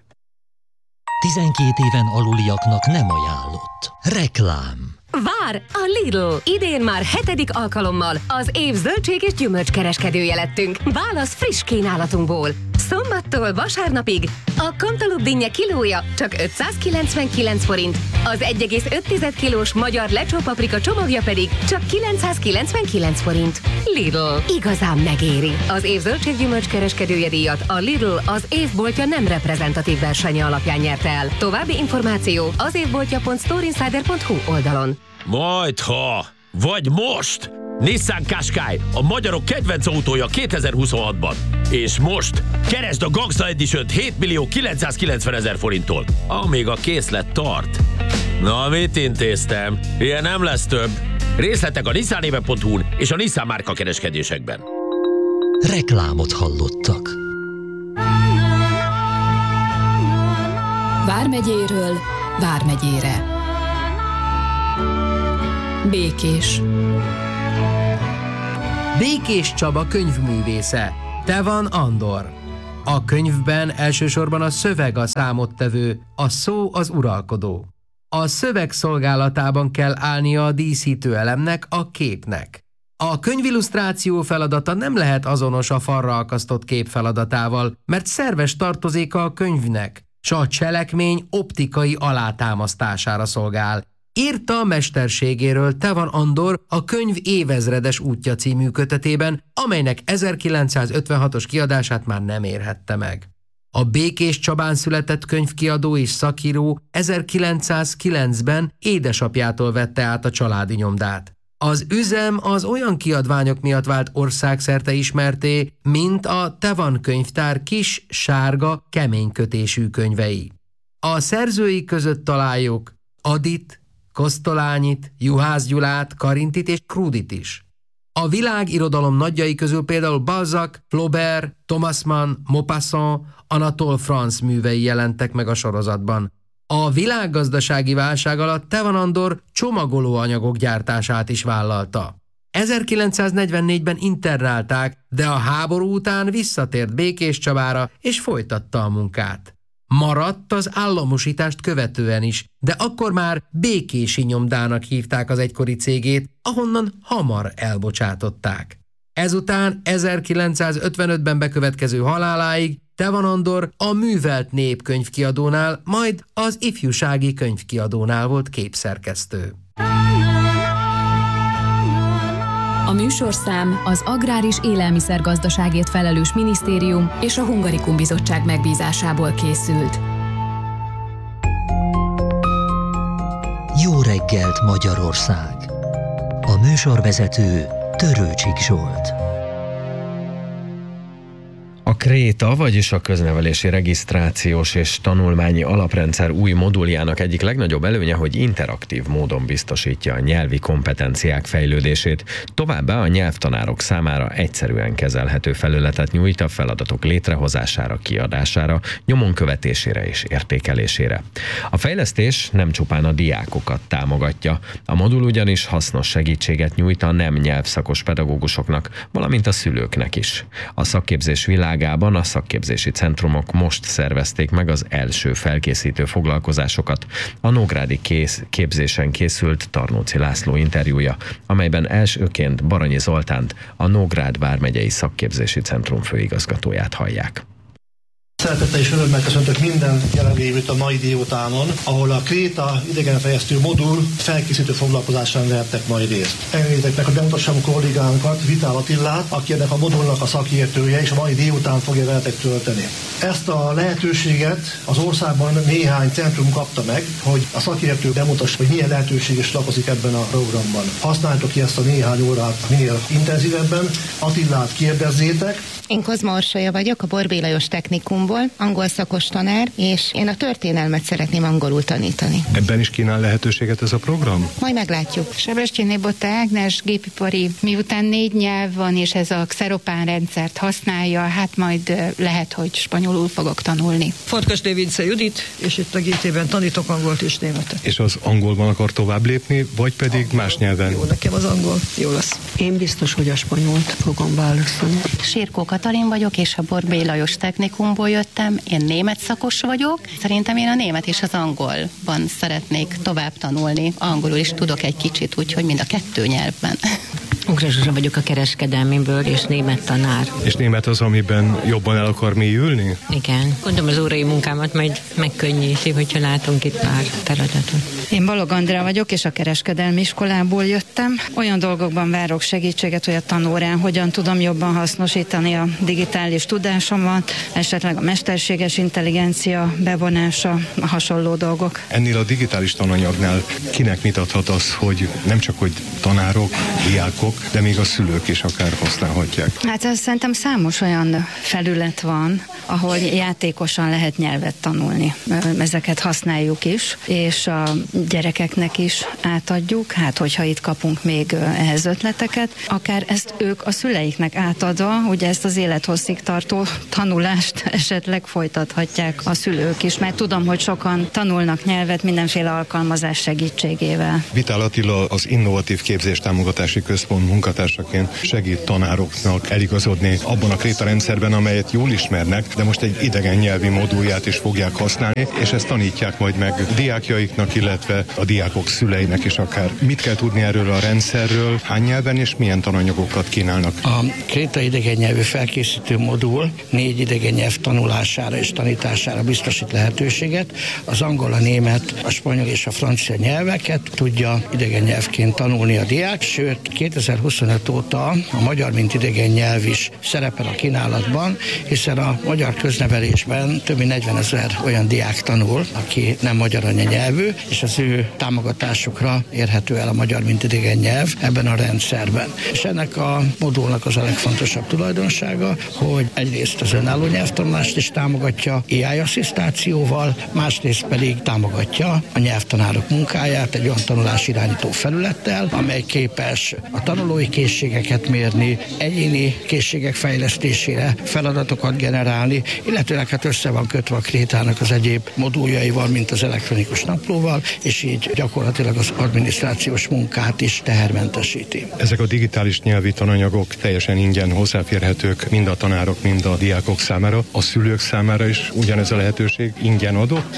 S1: 12 éven aluliaknak nem ajánlott. Reklám.
S23: Vár! A Lidl! Idén már 7. alkalommal az év zöldség és gyümölcskereskedője lettünk. Válasz friss kínálatunkból. Szombattól vasárnapig a Cantaloupe dinnye kilója csak 599 forint, az 1,5 kilós magyar lecsópaprika csomagja pedig csak 999 forint. Lidl. Igazán megéri. Az év zöldség-gyümölcskereskedője díjat a Lidl az évboltja nem reprezentatív versenye alapján nyerte el. További információ az évboltja.storeinsider.hu oldalon.
S24: Majdha! Vagy most! Nissan Qashqai, a magyarok kedvenc autója 2026-ban. És most keresd a Gangsta Edition-t 7.990.000 forinttól, amíg a készlet tart. Na, mit intéztem? Ilyen nem lesz több. Részletek a nissanéve.hu-n és a Nissan márka kereskedésekben.
S1: Reklámot hallottak.
S25: Vármegyéről Vármegyére. Békés.
S6: Békés Csaba könyvművésze, Tevan Andor. A könyvben elsősorban a szöveg a számottevő, a szó az uralkodó. A szöveg szolgálatában kell állnia a díszítő elemnek, a képnek. A könyvillusztráció feladata nem lehet azonos a falra akasztott kép feladatával, mert szerves tartozéka a könyvnek, s a cselekmény optikai alátámasztására szolgál. Írta a mesterségéről Tevan Andor a Könyv évezredes útja című kötetében, amelynek 1956-os kiadását már nem érhette meg. A Békés Csabán született könyvkiadó és szakíró 1909-ben édesapjától vette át a családi nyomdát. Az üzem az olyan kiadványok miatt vált országszerte ismerté, mint a Tevan könyvtár kis, sárga, kemény kötésű könyvei. A szerzői között találjuk Adit, Kosztolányit, Juhász Gyulát, Karintit és Krudit is. A világirodalom nagyjai közül például Balzac, Flaubert, Thomas Mann, Maupassant, Anatole France művei jelentek meg a sorozatban. A világgazdasági válság alatt Tevan Andor csomagolóanyagok gyártását is vállalta. 1944-ben internálták, de a háború után visszatért Békés Csabára és folytatta a munkát. Maradt az államosítást követően is, de akkor már Békési nyomdának hívták az egykori cégét, ahonnan hamar elbocsátották. Ezután 1955-ben bekövetkező haláláig Tevan Andor a Művelt Nép könyvkiadónál, majd az Ifjúsági könyvkiadónál volt képszerkesztő.
S25: A műsorszám az Agrár és Élelmiszergazdaságért felelős minisztérium és a Hungarikum Bizottság megbízásából készült.
S1: Jó reggelt, Magyarország! A műsorvezető Törőcsik Zsolt.
S3: A Kréta, vagyis a köznevelési regisztrációs és tanulmányi alaprendszer új moduljának egyik legnagyobb előnye, hogy interaktív módon biztosítja a nyelvi kompetenciák fejlődését. Továbbá a nyelvtanárok számára egyszerűen kezelhető felületet nyújt a feladatok létrehozására, kiadására, nyomon követésére és értékelésére. A fejlesztés nem csupán a diákokat támogatja, a modul ugyanis hasznos segítséget nyújt a nem nyelvszakos pedagógusoknak, valamint a szülőknek is. A szakképzés világában a szakképzési centrumok most szervezték meg az első felkészítő foglalkozásokat. A nógrádi képzésen készült Tarnóci László interjúja, amelyben elsőként Baranyi Zoltánt, a Nógrád vármegyei szakképzési centrum főigazgatóját hallják.
S7: Szeretettel és örömmel köszöntök minden jelenlévőt a mai délutánon, ahol a Kréta idegenfejlesztő modul felkészítő foglalkozásán vehettek majd részt. Engedjétek meg, hogy bemutassam kollégánkat, Vitál Attilát, aki ennek a modulnak a szakértője, és a mai délután fogja veletek tölteni. Ezt a lehetőséget az országban néhány centrum kapta meg, hogy a szakértő bemutassa, hogy milyen lehetőség is lakozik ebben a programban. Használjátok ki ezt a néhány órát minél intenzívebben. Attilát kérdezzétek.
S9: Én Kozma Orsolya vagyok, a Borbély Lajos Technikumból, angol szakos tanár, és én a történelmet szeretném angolul tanítani.
S16: Ebben is kínál lehetőséget ez a program?
S9: Majd meglátjuk. Sebestyéné Botta Ágnes, gépipari, miután 4 nyelv van, és ez a Xeropán rendszert használja, hát majd lehet, hogy spanyolul fogok tanulni.
S10: Farkas Vince Judit, és itt a GT-ben tanítok angolt és németet.
S16: És az angolban akar tovább lépni, vagy pedig más nyelven?
S10: Jó, nekem az angol jó lesz.
S11: Én biztos, hogy a spanyolt fogom válaszolni.
S9: Sirkó Katalin vagyok, és a Borbély Lajos Technikumból jöttem. Én német szakos vagyok. Szerintem én a német és az angolban szeretnék tovább tanulni. Angolul is tudok egy kicsit, úgyhogy mind a 2 nyelvben.
S11: Ugrás Zsuzsa vagyok a kereskedelmiből, és német tanár.
S16: És német az, amiben jobban el akar mélyülni?
S11: Igen. Gondolom az órai munkámat majd megkönnyíti, hogyha látunk itt pár feladatot.
S26: Én Balog Andrea vagyok, és a kereskedelmi iskolából jöttem. Olyan dolgokban várok segítséget, hogy a tanórán hogyan tudom jobban hasznosítani a digitális tudásomat, esetleg a mesterséges intelligencia bevonása, a hasonló dolgok.
S16: Ennél a digitális tananyagnál kinek mit adhat az, hogy nem csak hogy tanárok, diákok, de még a szülők is akár használhatják?
S26: Hát szerintem számos olyan felület van, ahol játékosan lehet nyelvet tanulni. Ezeket használjuk is, és a gyerekeknek is átadjuk, hát hogyha itt kapunk még ehhez ötleteket, akár ezt ők a szüleiknek átadva, ugye ezt az élethosszig tartó tanulást esetleg folytathatják a szülők is, mert tudom, hogy sokan tanulnak nyelvet mindenféle alkalmazás segítségével.
S16: Vitál Attila az Innovatív Képzés Támogatási Központból munkatársaként segít tanároknak eligazodni abban a kréta rendszerben, amelyet jól ismernek, de most egy idegen nyelvi modulját is fogják használni, és ezt tanítják majd meg diákjaiknak, illetve a diákok szüleinek is akár. Mit kell tudni erről a rendszerről, hány nyelven és milyen tananyagokat kínálnak?
S4: A kréta idegen nyelvű felkészítő modul 4 idegen nyelv tanulására és tanítására biztosít lehetőséget. Az angol, a német, a spanyol és a francia nyelveket tudja idegen nyelvként tanulni a diák, sőt 2025 óta a magyar mint idegen nyelv is szerepel a kínálatban, hiszen a magyar köznevelésben több mint 40 000 olyan diák tanul, aki nem magyar anyanyelvű, és az ő támogatásukra érhető el a magyar mint idegen nyelv ebben a rendszerben. És ennek a modulnak az a legfontosabb tulajdonsága, hogy egyrészt az önálló nyelvtanulást is támogatja AI asszisztációval, másrészt pedig támogatja a nyelvtanárok munkáját egy olyan tanulásirányító felülettel, amely képes a tanulói készségeket mérni, egyéni készségek fejlesztésére feladatokat generálni, illetőleg hát össze van kötve a krétának az egyéb moduljaival, mint az elektronikus naplóval, és így gyakorlatilag az adminisztrációs munkát is tehermentesíti.
S16: Ezek a digitális nyelvi tananyagok teljesen ingyen hozzáférhetők mind a tanárok, mind a diákok számára, a szülők számára is ugyanez a lehetőség ingyen adott.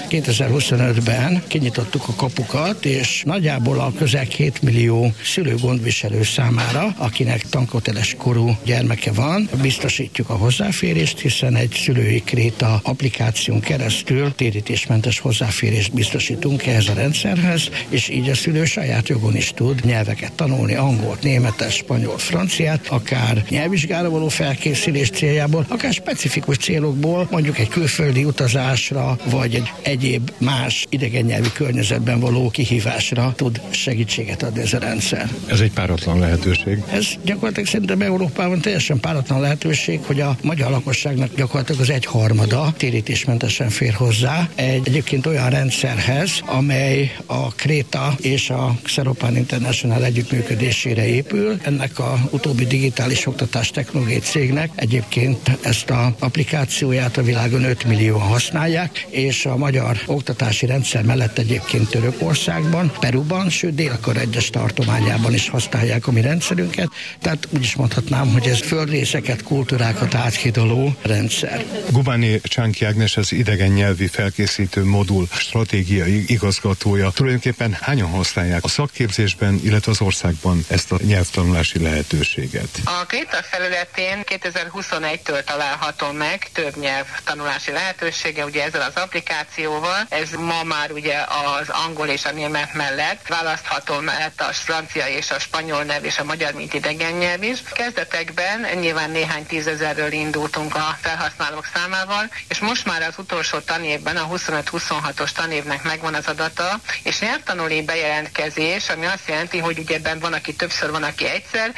S4: 2025-ben kinyitottuk a kapukat, és nagyjából a közel 2 millió szülő-gondviselő számára, akinek tanköteles korú gyermeke van, biztosítjuk a hozzáférést, hiszen egy szülői kréta applikáción keresztül térítésmentes hozzáférést biztosítunk ehhez a rendszerhez, és így a szülő saját jogon is tud nyelveket tanulni, angolt, németet, spanyol, franciát, akár nyelvvizsgára való felkészülés céljából, akár specifikus célokból, mondjuk egy külföldi utazásra, vagy egy egyéb más idegen nyelvi környezetben való kihívásra tud segítséget adni ez a rendszer.
S16: Ez egy páratlan lehetőség.
S4: Ez gyakorlatilag szerintem Európában teljesen páratlan lehetőség, hogy a magyar lakosságnak gyakorlatilag az 1/3 térítésmentesen fér hozzá egy egyébként olyan rendszerhez, amely a Kréta és a Xeropan International együttműködésére épül. Ennek a utóbbi digitális oktatás technológiai cégnek egyébként ezt az applikációját a világon 5 millióan használják, és a magyar oktatási rendszer mellett egyébként Törökországban, Peruban, sőt Dél-Korea egyes tartományában is használják a mi rendszerünket, tehát úgy is mondhatnám, hogy ez földrészeket, kultúrákat áthidaló rendszer.
S16: Gubáni Csánki Ágnes az idegen nyelvi felkészítő modul stratégiai igazgatója. Tulajdonképpen hányan használják a szakképzésben, illetve az országban ezt a nyelvtanulási lehetőséget?
S12: A Kréta felületén 2021-től található meg több nyelvtanulási lehetősége, ugye ezzel az applikációval. Ez ma már ugye az angol és a német mellett választható, mellett a francia és a spanyol nyelv és a magyar mint idegen nyelv is. Kezdetekben nyilván néhány tízezerről indultunk a felhasználók számával, és most már az utolsó tanévben, a 25-26-os tanévnek megvan az adata, és nyelvtanulói bejelentkezés, ami azt jelenti, hogy ugye ebben van, aki többször, van, aki egyszer,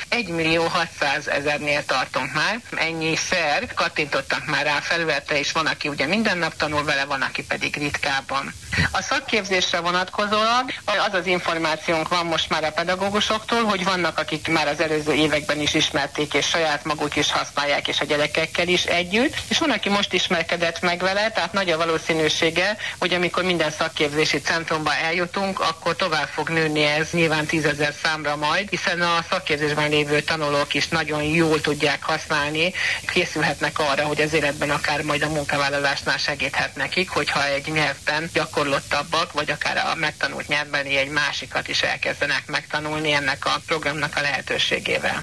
S12: 1.600.000-nél tartunk már. Ennyiszer kattintottak már rá a felületre, és van, aki ugye minden nap tanul vele, van, aki pedig ritkábban. A szakképzésre vonatkozólag az az információnk van most már a pedagógusoktól, hogy vannak, akik már az előző években is ismerték, és saját maguk is használják, és a gyerekekkel is együtt, és van, aki most ismerkedett meg vele, tehát nagy a valószínűsége, hogy amikor minden szakképzési centrumba eljutunk, akkor tovább fog nőni ez nyilván 10 000 számra majd, hiszen a szakképzésben lévő tanulók is nagyon jól tudják használni, készülhetnek arra, hogy az életben akár majd a munkavállalásnál segíthet nekik, hogyha egy nyelvben gyakorlottabbak, vagy akár a megtanult nyelvben egy másikat is elkezdenek megtanulni ennek a programnak a lehetőségével.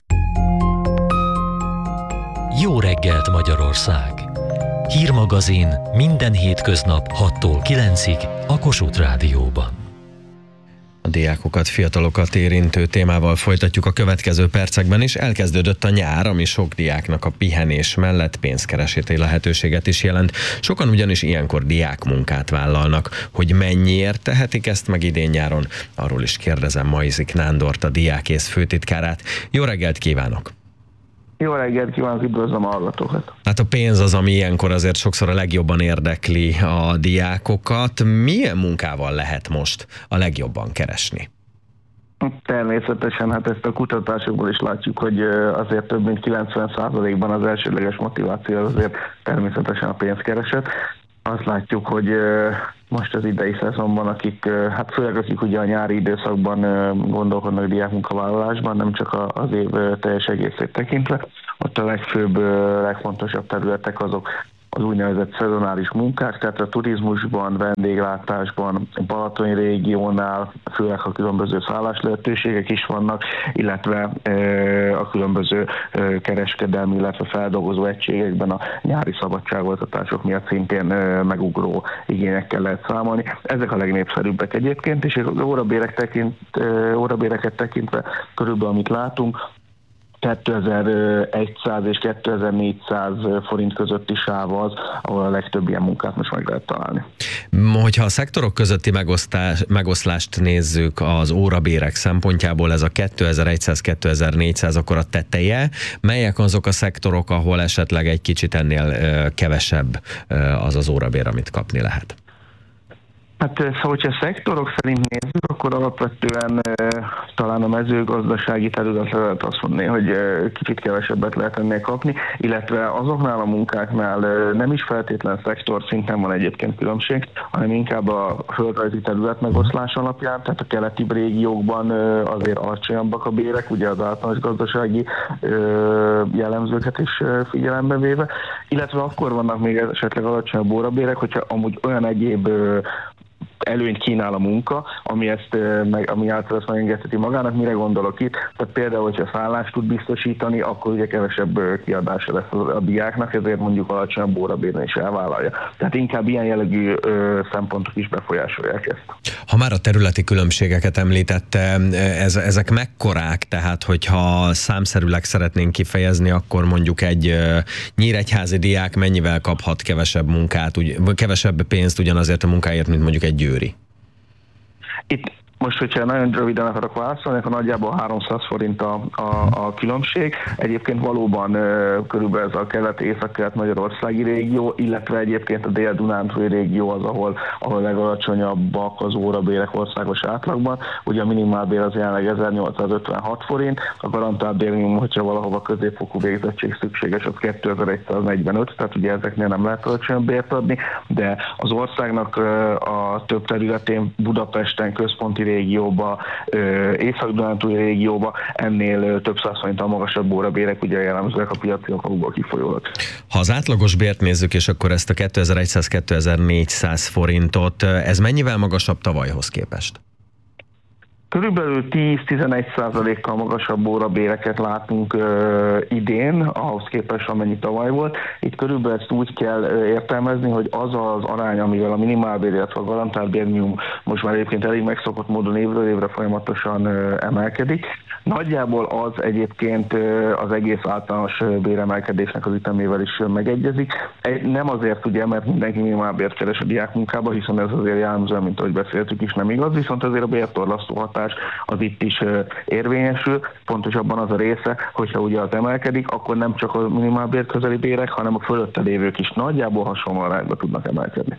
S1: Jó reggelt Magyarország! Hírmagazin minden hétköznap 6-tól 9-ig a Kossuth Rádióban.
S3: A diákokat, fiatalokat érintő témával folytatjuk a következő percekben is. Elkezdődött a nyár, ami sok diáknak a pihenés mellett pénzkeresési lehetőséget is jelent. Sokan ugyanis ilyenkor diákmunkát vállalnak. Hogy mennyiért tehetik ezt meg idén nyáron? Arról is kérdezem Majzik Nándort, a Diákész főtitkárát. Jó reggelt kívánok!
S14: Jó reggelt kívánok, üdvözlöm a hallgatókat!
S3: Hát a pénz az, ami ilyenkor azért sokszor a legjobban érdekli a diákokat. Milyen munkával lehet most a legjobban keresni?
S14: Természetesen, hát ezt a kutatásokból is látjuk, hogy azért több mint 90%-ban az elsődleges motiváció azért természetesen a pénzkereset. Azt látjuk, hogy most az idei szezonban, akik, hát főleg akik ugye a nyári időszakban gondolkodnak diákmunkavállalásban, nem csak az év teljes egészét tekintve. Ott a legfőbb, legfontosabb területek azok az úgynevezett szezonális munkák, tehát a turizmusban, vendéglátásban, a balatoni régiónál, főleg a különböző szállás lehetőségek is vannak, illetve a különböző kereskedelmi, illetve feldolgozó egységekben a nyári szabadságoltatások miatt szintén megugró igényekkel lehet számolni. Ezek a legnépszerűbbek egyébként, és az órabéreket tekintve körülbelül amit látunk, 2100 és 2400 forint közötti sáv az, ahol a legtöbb ilyen munkát most meg lehet találni.
S3: Hogyha a szektorok közötti megoszlást nézzük az órabérek szempontjából, ez a 2100-2400 akkor a teteje. Melyek azok a szektorok, ahol esetleg egy kicsit ennél kevesebb az az órabér, amit kapni lehet?
S14: Hát szóval, hogyha szektorok szerint nézzük, akkor alapvetően talán a mezőgazdasági területre lehet azt mondani, hogy kicsit kevesebbet lehet ennél kapni, illetve azoknál a munkáknál nem is feltétlen szektor szinten van egyébként különbség, hanem inkább a földrajzi terület megoszlás alapján, tehát a keleti régiókban azért alacsonyabbak a bérek, ugye az általános gazdasági jellemzőket is figyelembe véve, illetve akkor vannak még esetleg alacsonyabb órabérek, hogyha amúgy olyan egyéb előnyt kínál a munka, ami által ezt megengedheti magának. Mire gondolok itt? Tehát például, hogyha szállást tud biztosítani, akkor ugye kevesebb kiadása lesz a diáknak, ezért mondjuk alacsonyabb órabérben is elvállalja. Tehát inkább ilyen jellegű szempontok is befolyásolják ezt.
S3: Ha már a területi különbségeket említette, ezek mekkorák? Tehát, hogyha számszerűleg szeretnénk kifejezni, akkor mondjuk egy nyíregyházi diák mennyivel kaphat kevesebb munkát, kevesebb pénzt ugyanazért a munkáért, mint mondjuk egy győri?
S14: Itt most, hogyha nagyon röviden akarok válaszolni, akkor nagyjából 300 forint a különbség. Egyébként valóban körülbelül ez a észak-kelet magyarországi régió, illetve egyébként a dél-dunántúli régió az, ahol legalacsonyabbak az órabérek országos átlagban. Ugye a minimálbér az jelenleg 1856 forint, a garantált bérminimum, hogyha valahova középfokú végzettség szükséges, az 2145, tehát ugye ezeknél nem lehet alacsonyabb bért adni, de az országnak a több területén, Budapesten, központi régióba, észak-dunántúli régióba ennél több száz forinttal magasabb órabérek, ugye jellemzőek a piaci okokból kifolyólag. Ha az átlagos bért nézzük, és akkor ezt a 2100-2400 forintot, ez mennyivel magasabb tavalyhoz képest? Körülbelül 10-11%-kal magasabb órabéreket látunk idén, ahhoz képest amennyi tavaly volt. Itt körülbelül ezt úgy kell értelmezni, hogy az az arány, amivel a minimálbér, illetve a garantált bérminimum most már egyébként elég megszokott módon évről évre folyamatosan emelkedik. Nagyjából az egyébként az egész általános béremelkedésnek az ütemével is megegyezik. Nem azért ugye, mert mindenki minimálbért keres a diákmunkába, hiszen ez azért jellemzően, mint ahogy beszéltük is, nem igaz, viszont azért a bértorlasztó hatás az itt is érvényesül. Pontosabban az a része, hogyha ugye az emelkedik, akkor nem csak a minimálbér közeli bérek, hanem a fölötte lévők is nagyjából hasonló arányba tudnak emelkedni.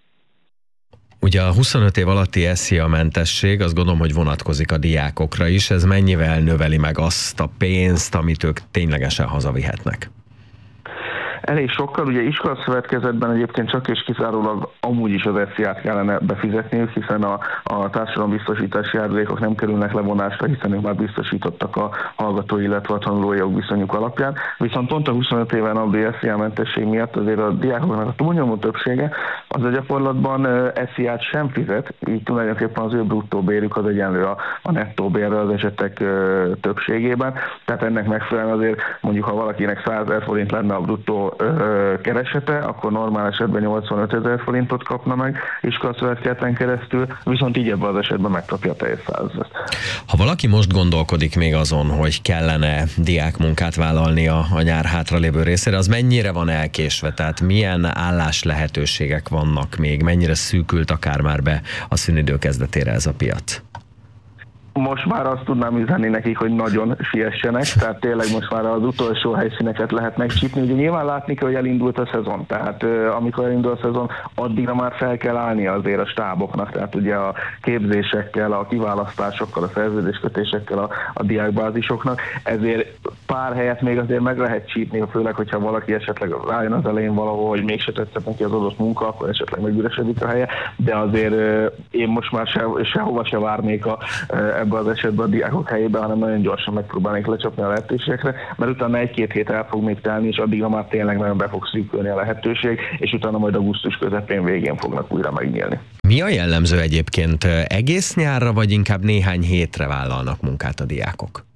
S3: Ugye a 25 év alatti SZIA-mentesség, azt gondolom, hogy vonatkozik a diákokra is. Ez mennyivel növeli meg azt a pénzt, amit ők ténylegesen hazavihetnek?
S14: Elég sokkal, ugye iskolaszövetkezetben egyébként csak és kizárólag amúgy is az SZIA-t kellene befizetniük, hiszen a társadalombiztosítási járulékok nem kerülnek levonásra, hiszen ők már biztosítottak a hallgatói, illetve a tanulói jogviszonyuk alapján. Viszont pont a 25 éven aluli SZIA-mentesség miatt azért a diákoknak a túlnyomó többsége az a gyakorlatban SZIA-t sem fizet, így tulajdonképpen az ő bruttó bérük az egyenlő a nettó bérrel az esetek többségében. Tehát ennek megfelelően azért mondjuk, ha valakinek 100 000 forint lenne a bruttó keresete, akkor normál esetben 85 000 forintot kapna meg iskolaszövetkezeten keresztül, viszont így ebben az esetben megkapja a teljes 100 000.
S3: Ha valaki most gondolkodik még azon, hogy kellene diákmunkát vállalni a nyár hátralévő részére, az mennyire van elkésve? Tehát milyen állás lehetőségek vannak még? Mennyire szűkült akár már be a szünidő kezdetére ez a piac?
S14: Most már azt tudnám üzenni nekik, hogy nagyon siessenek, tehát tényleg most már az utolsó helyszíneket lehet megcsípni. Ugye nyilván látni kell, hogy elindult a szezon, tehát amikor elindul a szezon, addigra már fel kell állni azért a stáboknak, tehát ugye a képzésekkel, a kiválasztásokkal, a szerződéskötésekkel, a diákbázisoknak, ezért pár helyet még azért meg lehet csípni, főleg, hogyha valaki esetleg rájön az elején valahol, hogy mégse tetszett neki az adott munka, akkor esetleg megüresedik a helye, de azért én most már sehova se várnék ebbe az esetben a diákok helyébe, hanem nagyon gyorsan megpróbálnék lecsapni a lehetőségekre, mert utána 1-2 hét el fog még telni, és addigra már tényleg nagyon be fog szűkülni a lehetőség, és utána majd augusztus közepén végén fognak újra megnyílni.
S3: Mi a jellemző egyébként? Egész nyárra, vagy inkább néhány hétre vállalnak munkát a diákok?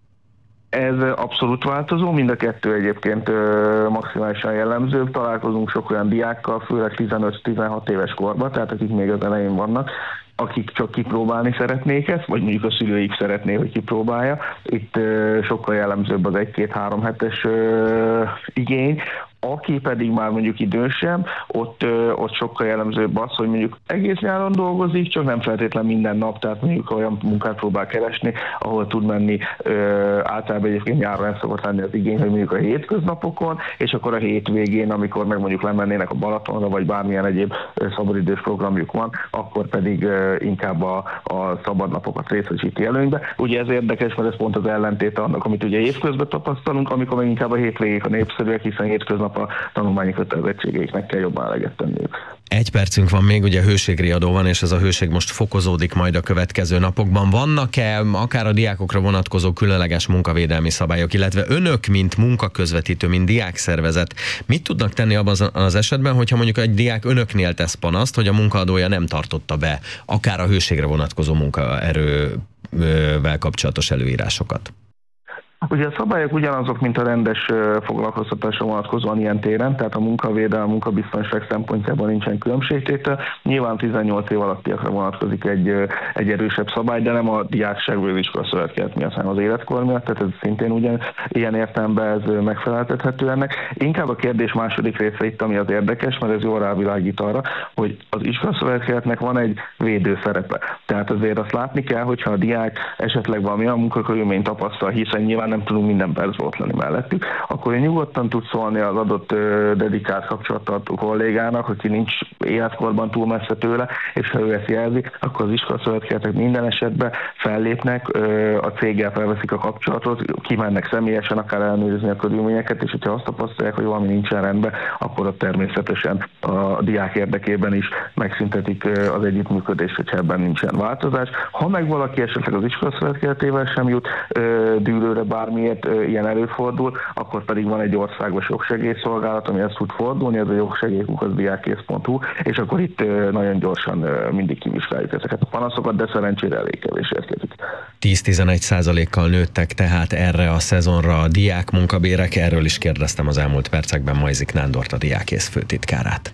S14: Ez abszolút változó, mind a kettő egyébként maximálisan jellemző. Találkozunk sok olyan diákkal, főleg 15-16 éves korban, tehát akik még az elején vannak, akik csak kipróbálni szeretnék ezt, vagy mondjuk a szülőik szeretné, hogy kipróbálja. Itt sokkal jellemzőbb az 1-2-3 hetes igény. Aki pedig már mondjuk idősebb, ott sokkal jellemzőbb az, hogy mondjuk egész nyáron dolgozik, csak nem feltétlen minden nap, tehát mondjuk olyan munkát próbál keresni, ahol tud menni, általában egyébként nyáron ez szokott lenni az igény, hogy mondjuk a hétköznapokon, és akkor a hétvégén, amikor meg mondjuk lemennének a Balatonra, vagy bármilyen egyéb szabadidős programjuk van, akkor pedig inkább a szabadnapokat részesíti előnybe. Ugye ez érdekes, mert ez pont az ellentéte annak, amit ugye évközben tapasztalunk, amikor meg inkább a hétvégék a népszerűek, hiszen hétköznap a tanulmányi kötelezettségeiknek kell jobban eleget tenniük.
S3: 1 percünk van még, ugye hőségriadó van, és ez a hőség most fokozódik majd a következő napokban. Vannak-e akár a diákokra vonatkozó különleges munkavédelmi szabályok, illetve önök, mint munkaközvetítő, mint diákszervezet, mit tudnak tenni abban az esetben, hogyha mondjuk egy diák önöknél tesz panaszt, hogy a munkaadója nem tartotta be akár a hőségre vonatkozó munkaerővel kapcsolatos előírásokat?
S14: Ugye a szabályok ugyanazok, mint a rendes foglalkoztatásra vonatkozóan ilyen téren, tehát a munkavédelem, a munkabiztonság szempontjából nincsen különbségtétel. Nyilván 18 év alattiakra vonatkozik egy erősebb szabály, de nem a diákság vagy az iskolaszövetkezet miatt, hanem az életkor miatt, tehát ez szintén ilyen értelemben ez megfeleltethető ennek. Inkább a kérdés második része itt, ami az érdekes, mert ez jól rávilágít arra, hogy az iskolaszövetkezetnek van egy védő szerepe. Tehát azért azt látni kell, hogyha a diák esetleg valamilyen munkakörülményt tapasztal, hiszen nyilván nem tudunk minden percben ott lenni mellettük, akkor én nyugodtan tud szólni az adott dedikált kapcsolattartó kollégának, aki nincs életkorban túl messze tőle, és ha ő ezt jelzi, akkor az iskolaszövetkezetek minden esetben fellépnek, a céggel felveszik a kapcsolatot, kimennek személyesen akár ellenőrizni a körülményeket, és hogyha azt tapasztalják, hogy valami nincsen rendben, akkor ott természetesen a diák érdekében is megszüntetik az együttműködést, hogyha ebben nincsen változás. Ha meg valaki esetleg az iskolaszövetkezetével sem jut dűlőre, bármiért ilyen előfordul, akkor pedig van egy országos jogsegélyszolgálat, amihez tud fordulni, ez a jogsegély@diakkész.hu, és akkor itt nagyon gyorsan mindig kivizsgáljuk ezeket a panaszokat, de szerencsére elég kevés érkezik.
S3: 10-11%-kal nőttek tehát erre a szezonra a diák munkabérek, erről is kérdeztem az elmúlt percekben Majzik Nándort, a Diákkész főtitkárát.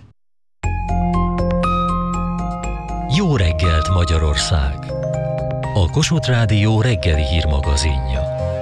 S1: Jó reggelt Magyarország! A Kossuth Rádió reggeli hírmagazinja.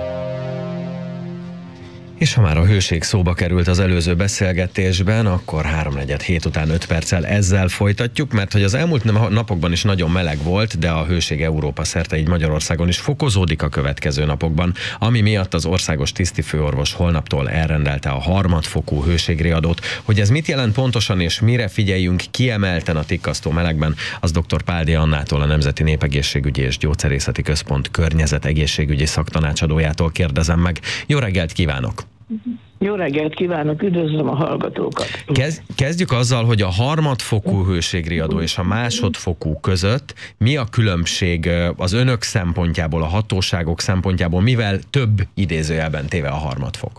S3: És ha már a hőség szóba került az előző beszélgetésben, akkor 3:47 után 5 perccel ezzel folytatjuk, mert hogy az elmúlt napokban is nagyon meleg volt, de a hőség Európa szerte, így Magyarországon is fokozódik a következő napokban, ami miatt az országos tisztifőorvos holnaptól elrendelte a harmadfokú hőségriadót. Hogy ez mit jelent pontosan és mire figyeljünk kiemelten a tikkasztó melegben, az dr. Páldi Annától, a Nemzeti Népegészségügyi és Gyógyszerészeti Központ környezetegészségügyi szaktanácsadójától kérdezem meg. Jó reggelt kívánok!
S15: Jó reggelt kívánok, üdvözlöm a hallgatókat!
S3: Kezdjük azzal, hogy a harmadfokú hőségriadó és a másodfokú között mi a különbség az önök szempontjából, a hatóságok szempontjából, mivel több idézőjelben téve a harmadfok?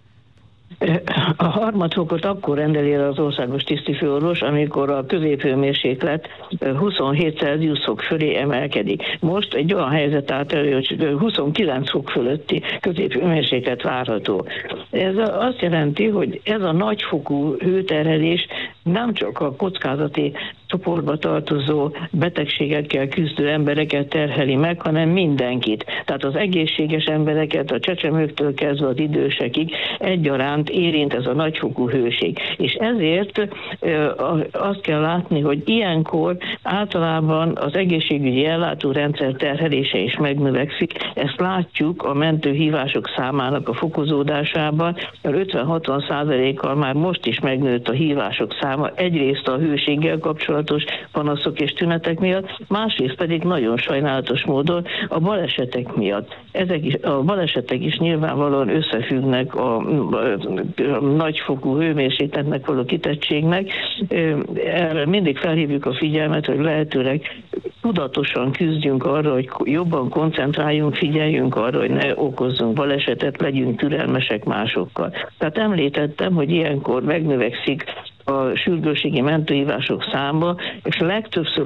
S15: A harmadfokot akkor rendeli el az országos tisztifőorvos, amikor a középhőmérséklet 27 Celsius fok fölé emelkedik. Most egy olyan helyzet állt elő, hogy 29 fok fölötti középhőmérséklet várható. Ez azt jelenti, hogy ez a nagyfokú hőterhelés nem csak a kockázati csoportba tartozó betegségekkel küzdő embereket terheli meg, hanem mindenkit. Tehát az egészséges embereket, a csecsemőktől kezdve az idősekig egyaránt érint ez a nagyfokú hőség. És ezért azt kell látni, hogy ilyenkor általában az egészségügyi ellátórendszer terhelése is megnövekszik. Ezt látjuk a mentőhívások számának a fokozódásában, mert 50-60%-kal már most is megnőtt a hívások száma, egyrészt a hőséggel kapcsolatos panaszok és tünetek miatt, másrészt pedig nagyon sajnálatos módon a balesetek miatt. A balesetek is nyilvánvalóan összefüggnek a nagyfokú hőmérsékletnek való kitettségnek. Erre mindig felhívjuk a figyelmet, hogy lehetőleg tudatosan küzdjünk arra, hogy jobban koncentráljunk, figyeljünk arra, hogy ne okozzunk balesetet, legyünk türelmesek másokkal. Tehát említettem, hogy ilyenkor megnövekszik a sürgősségi mentőhívások száma, és legtöbbször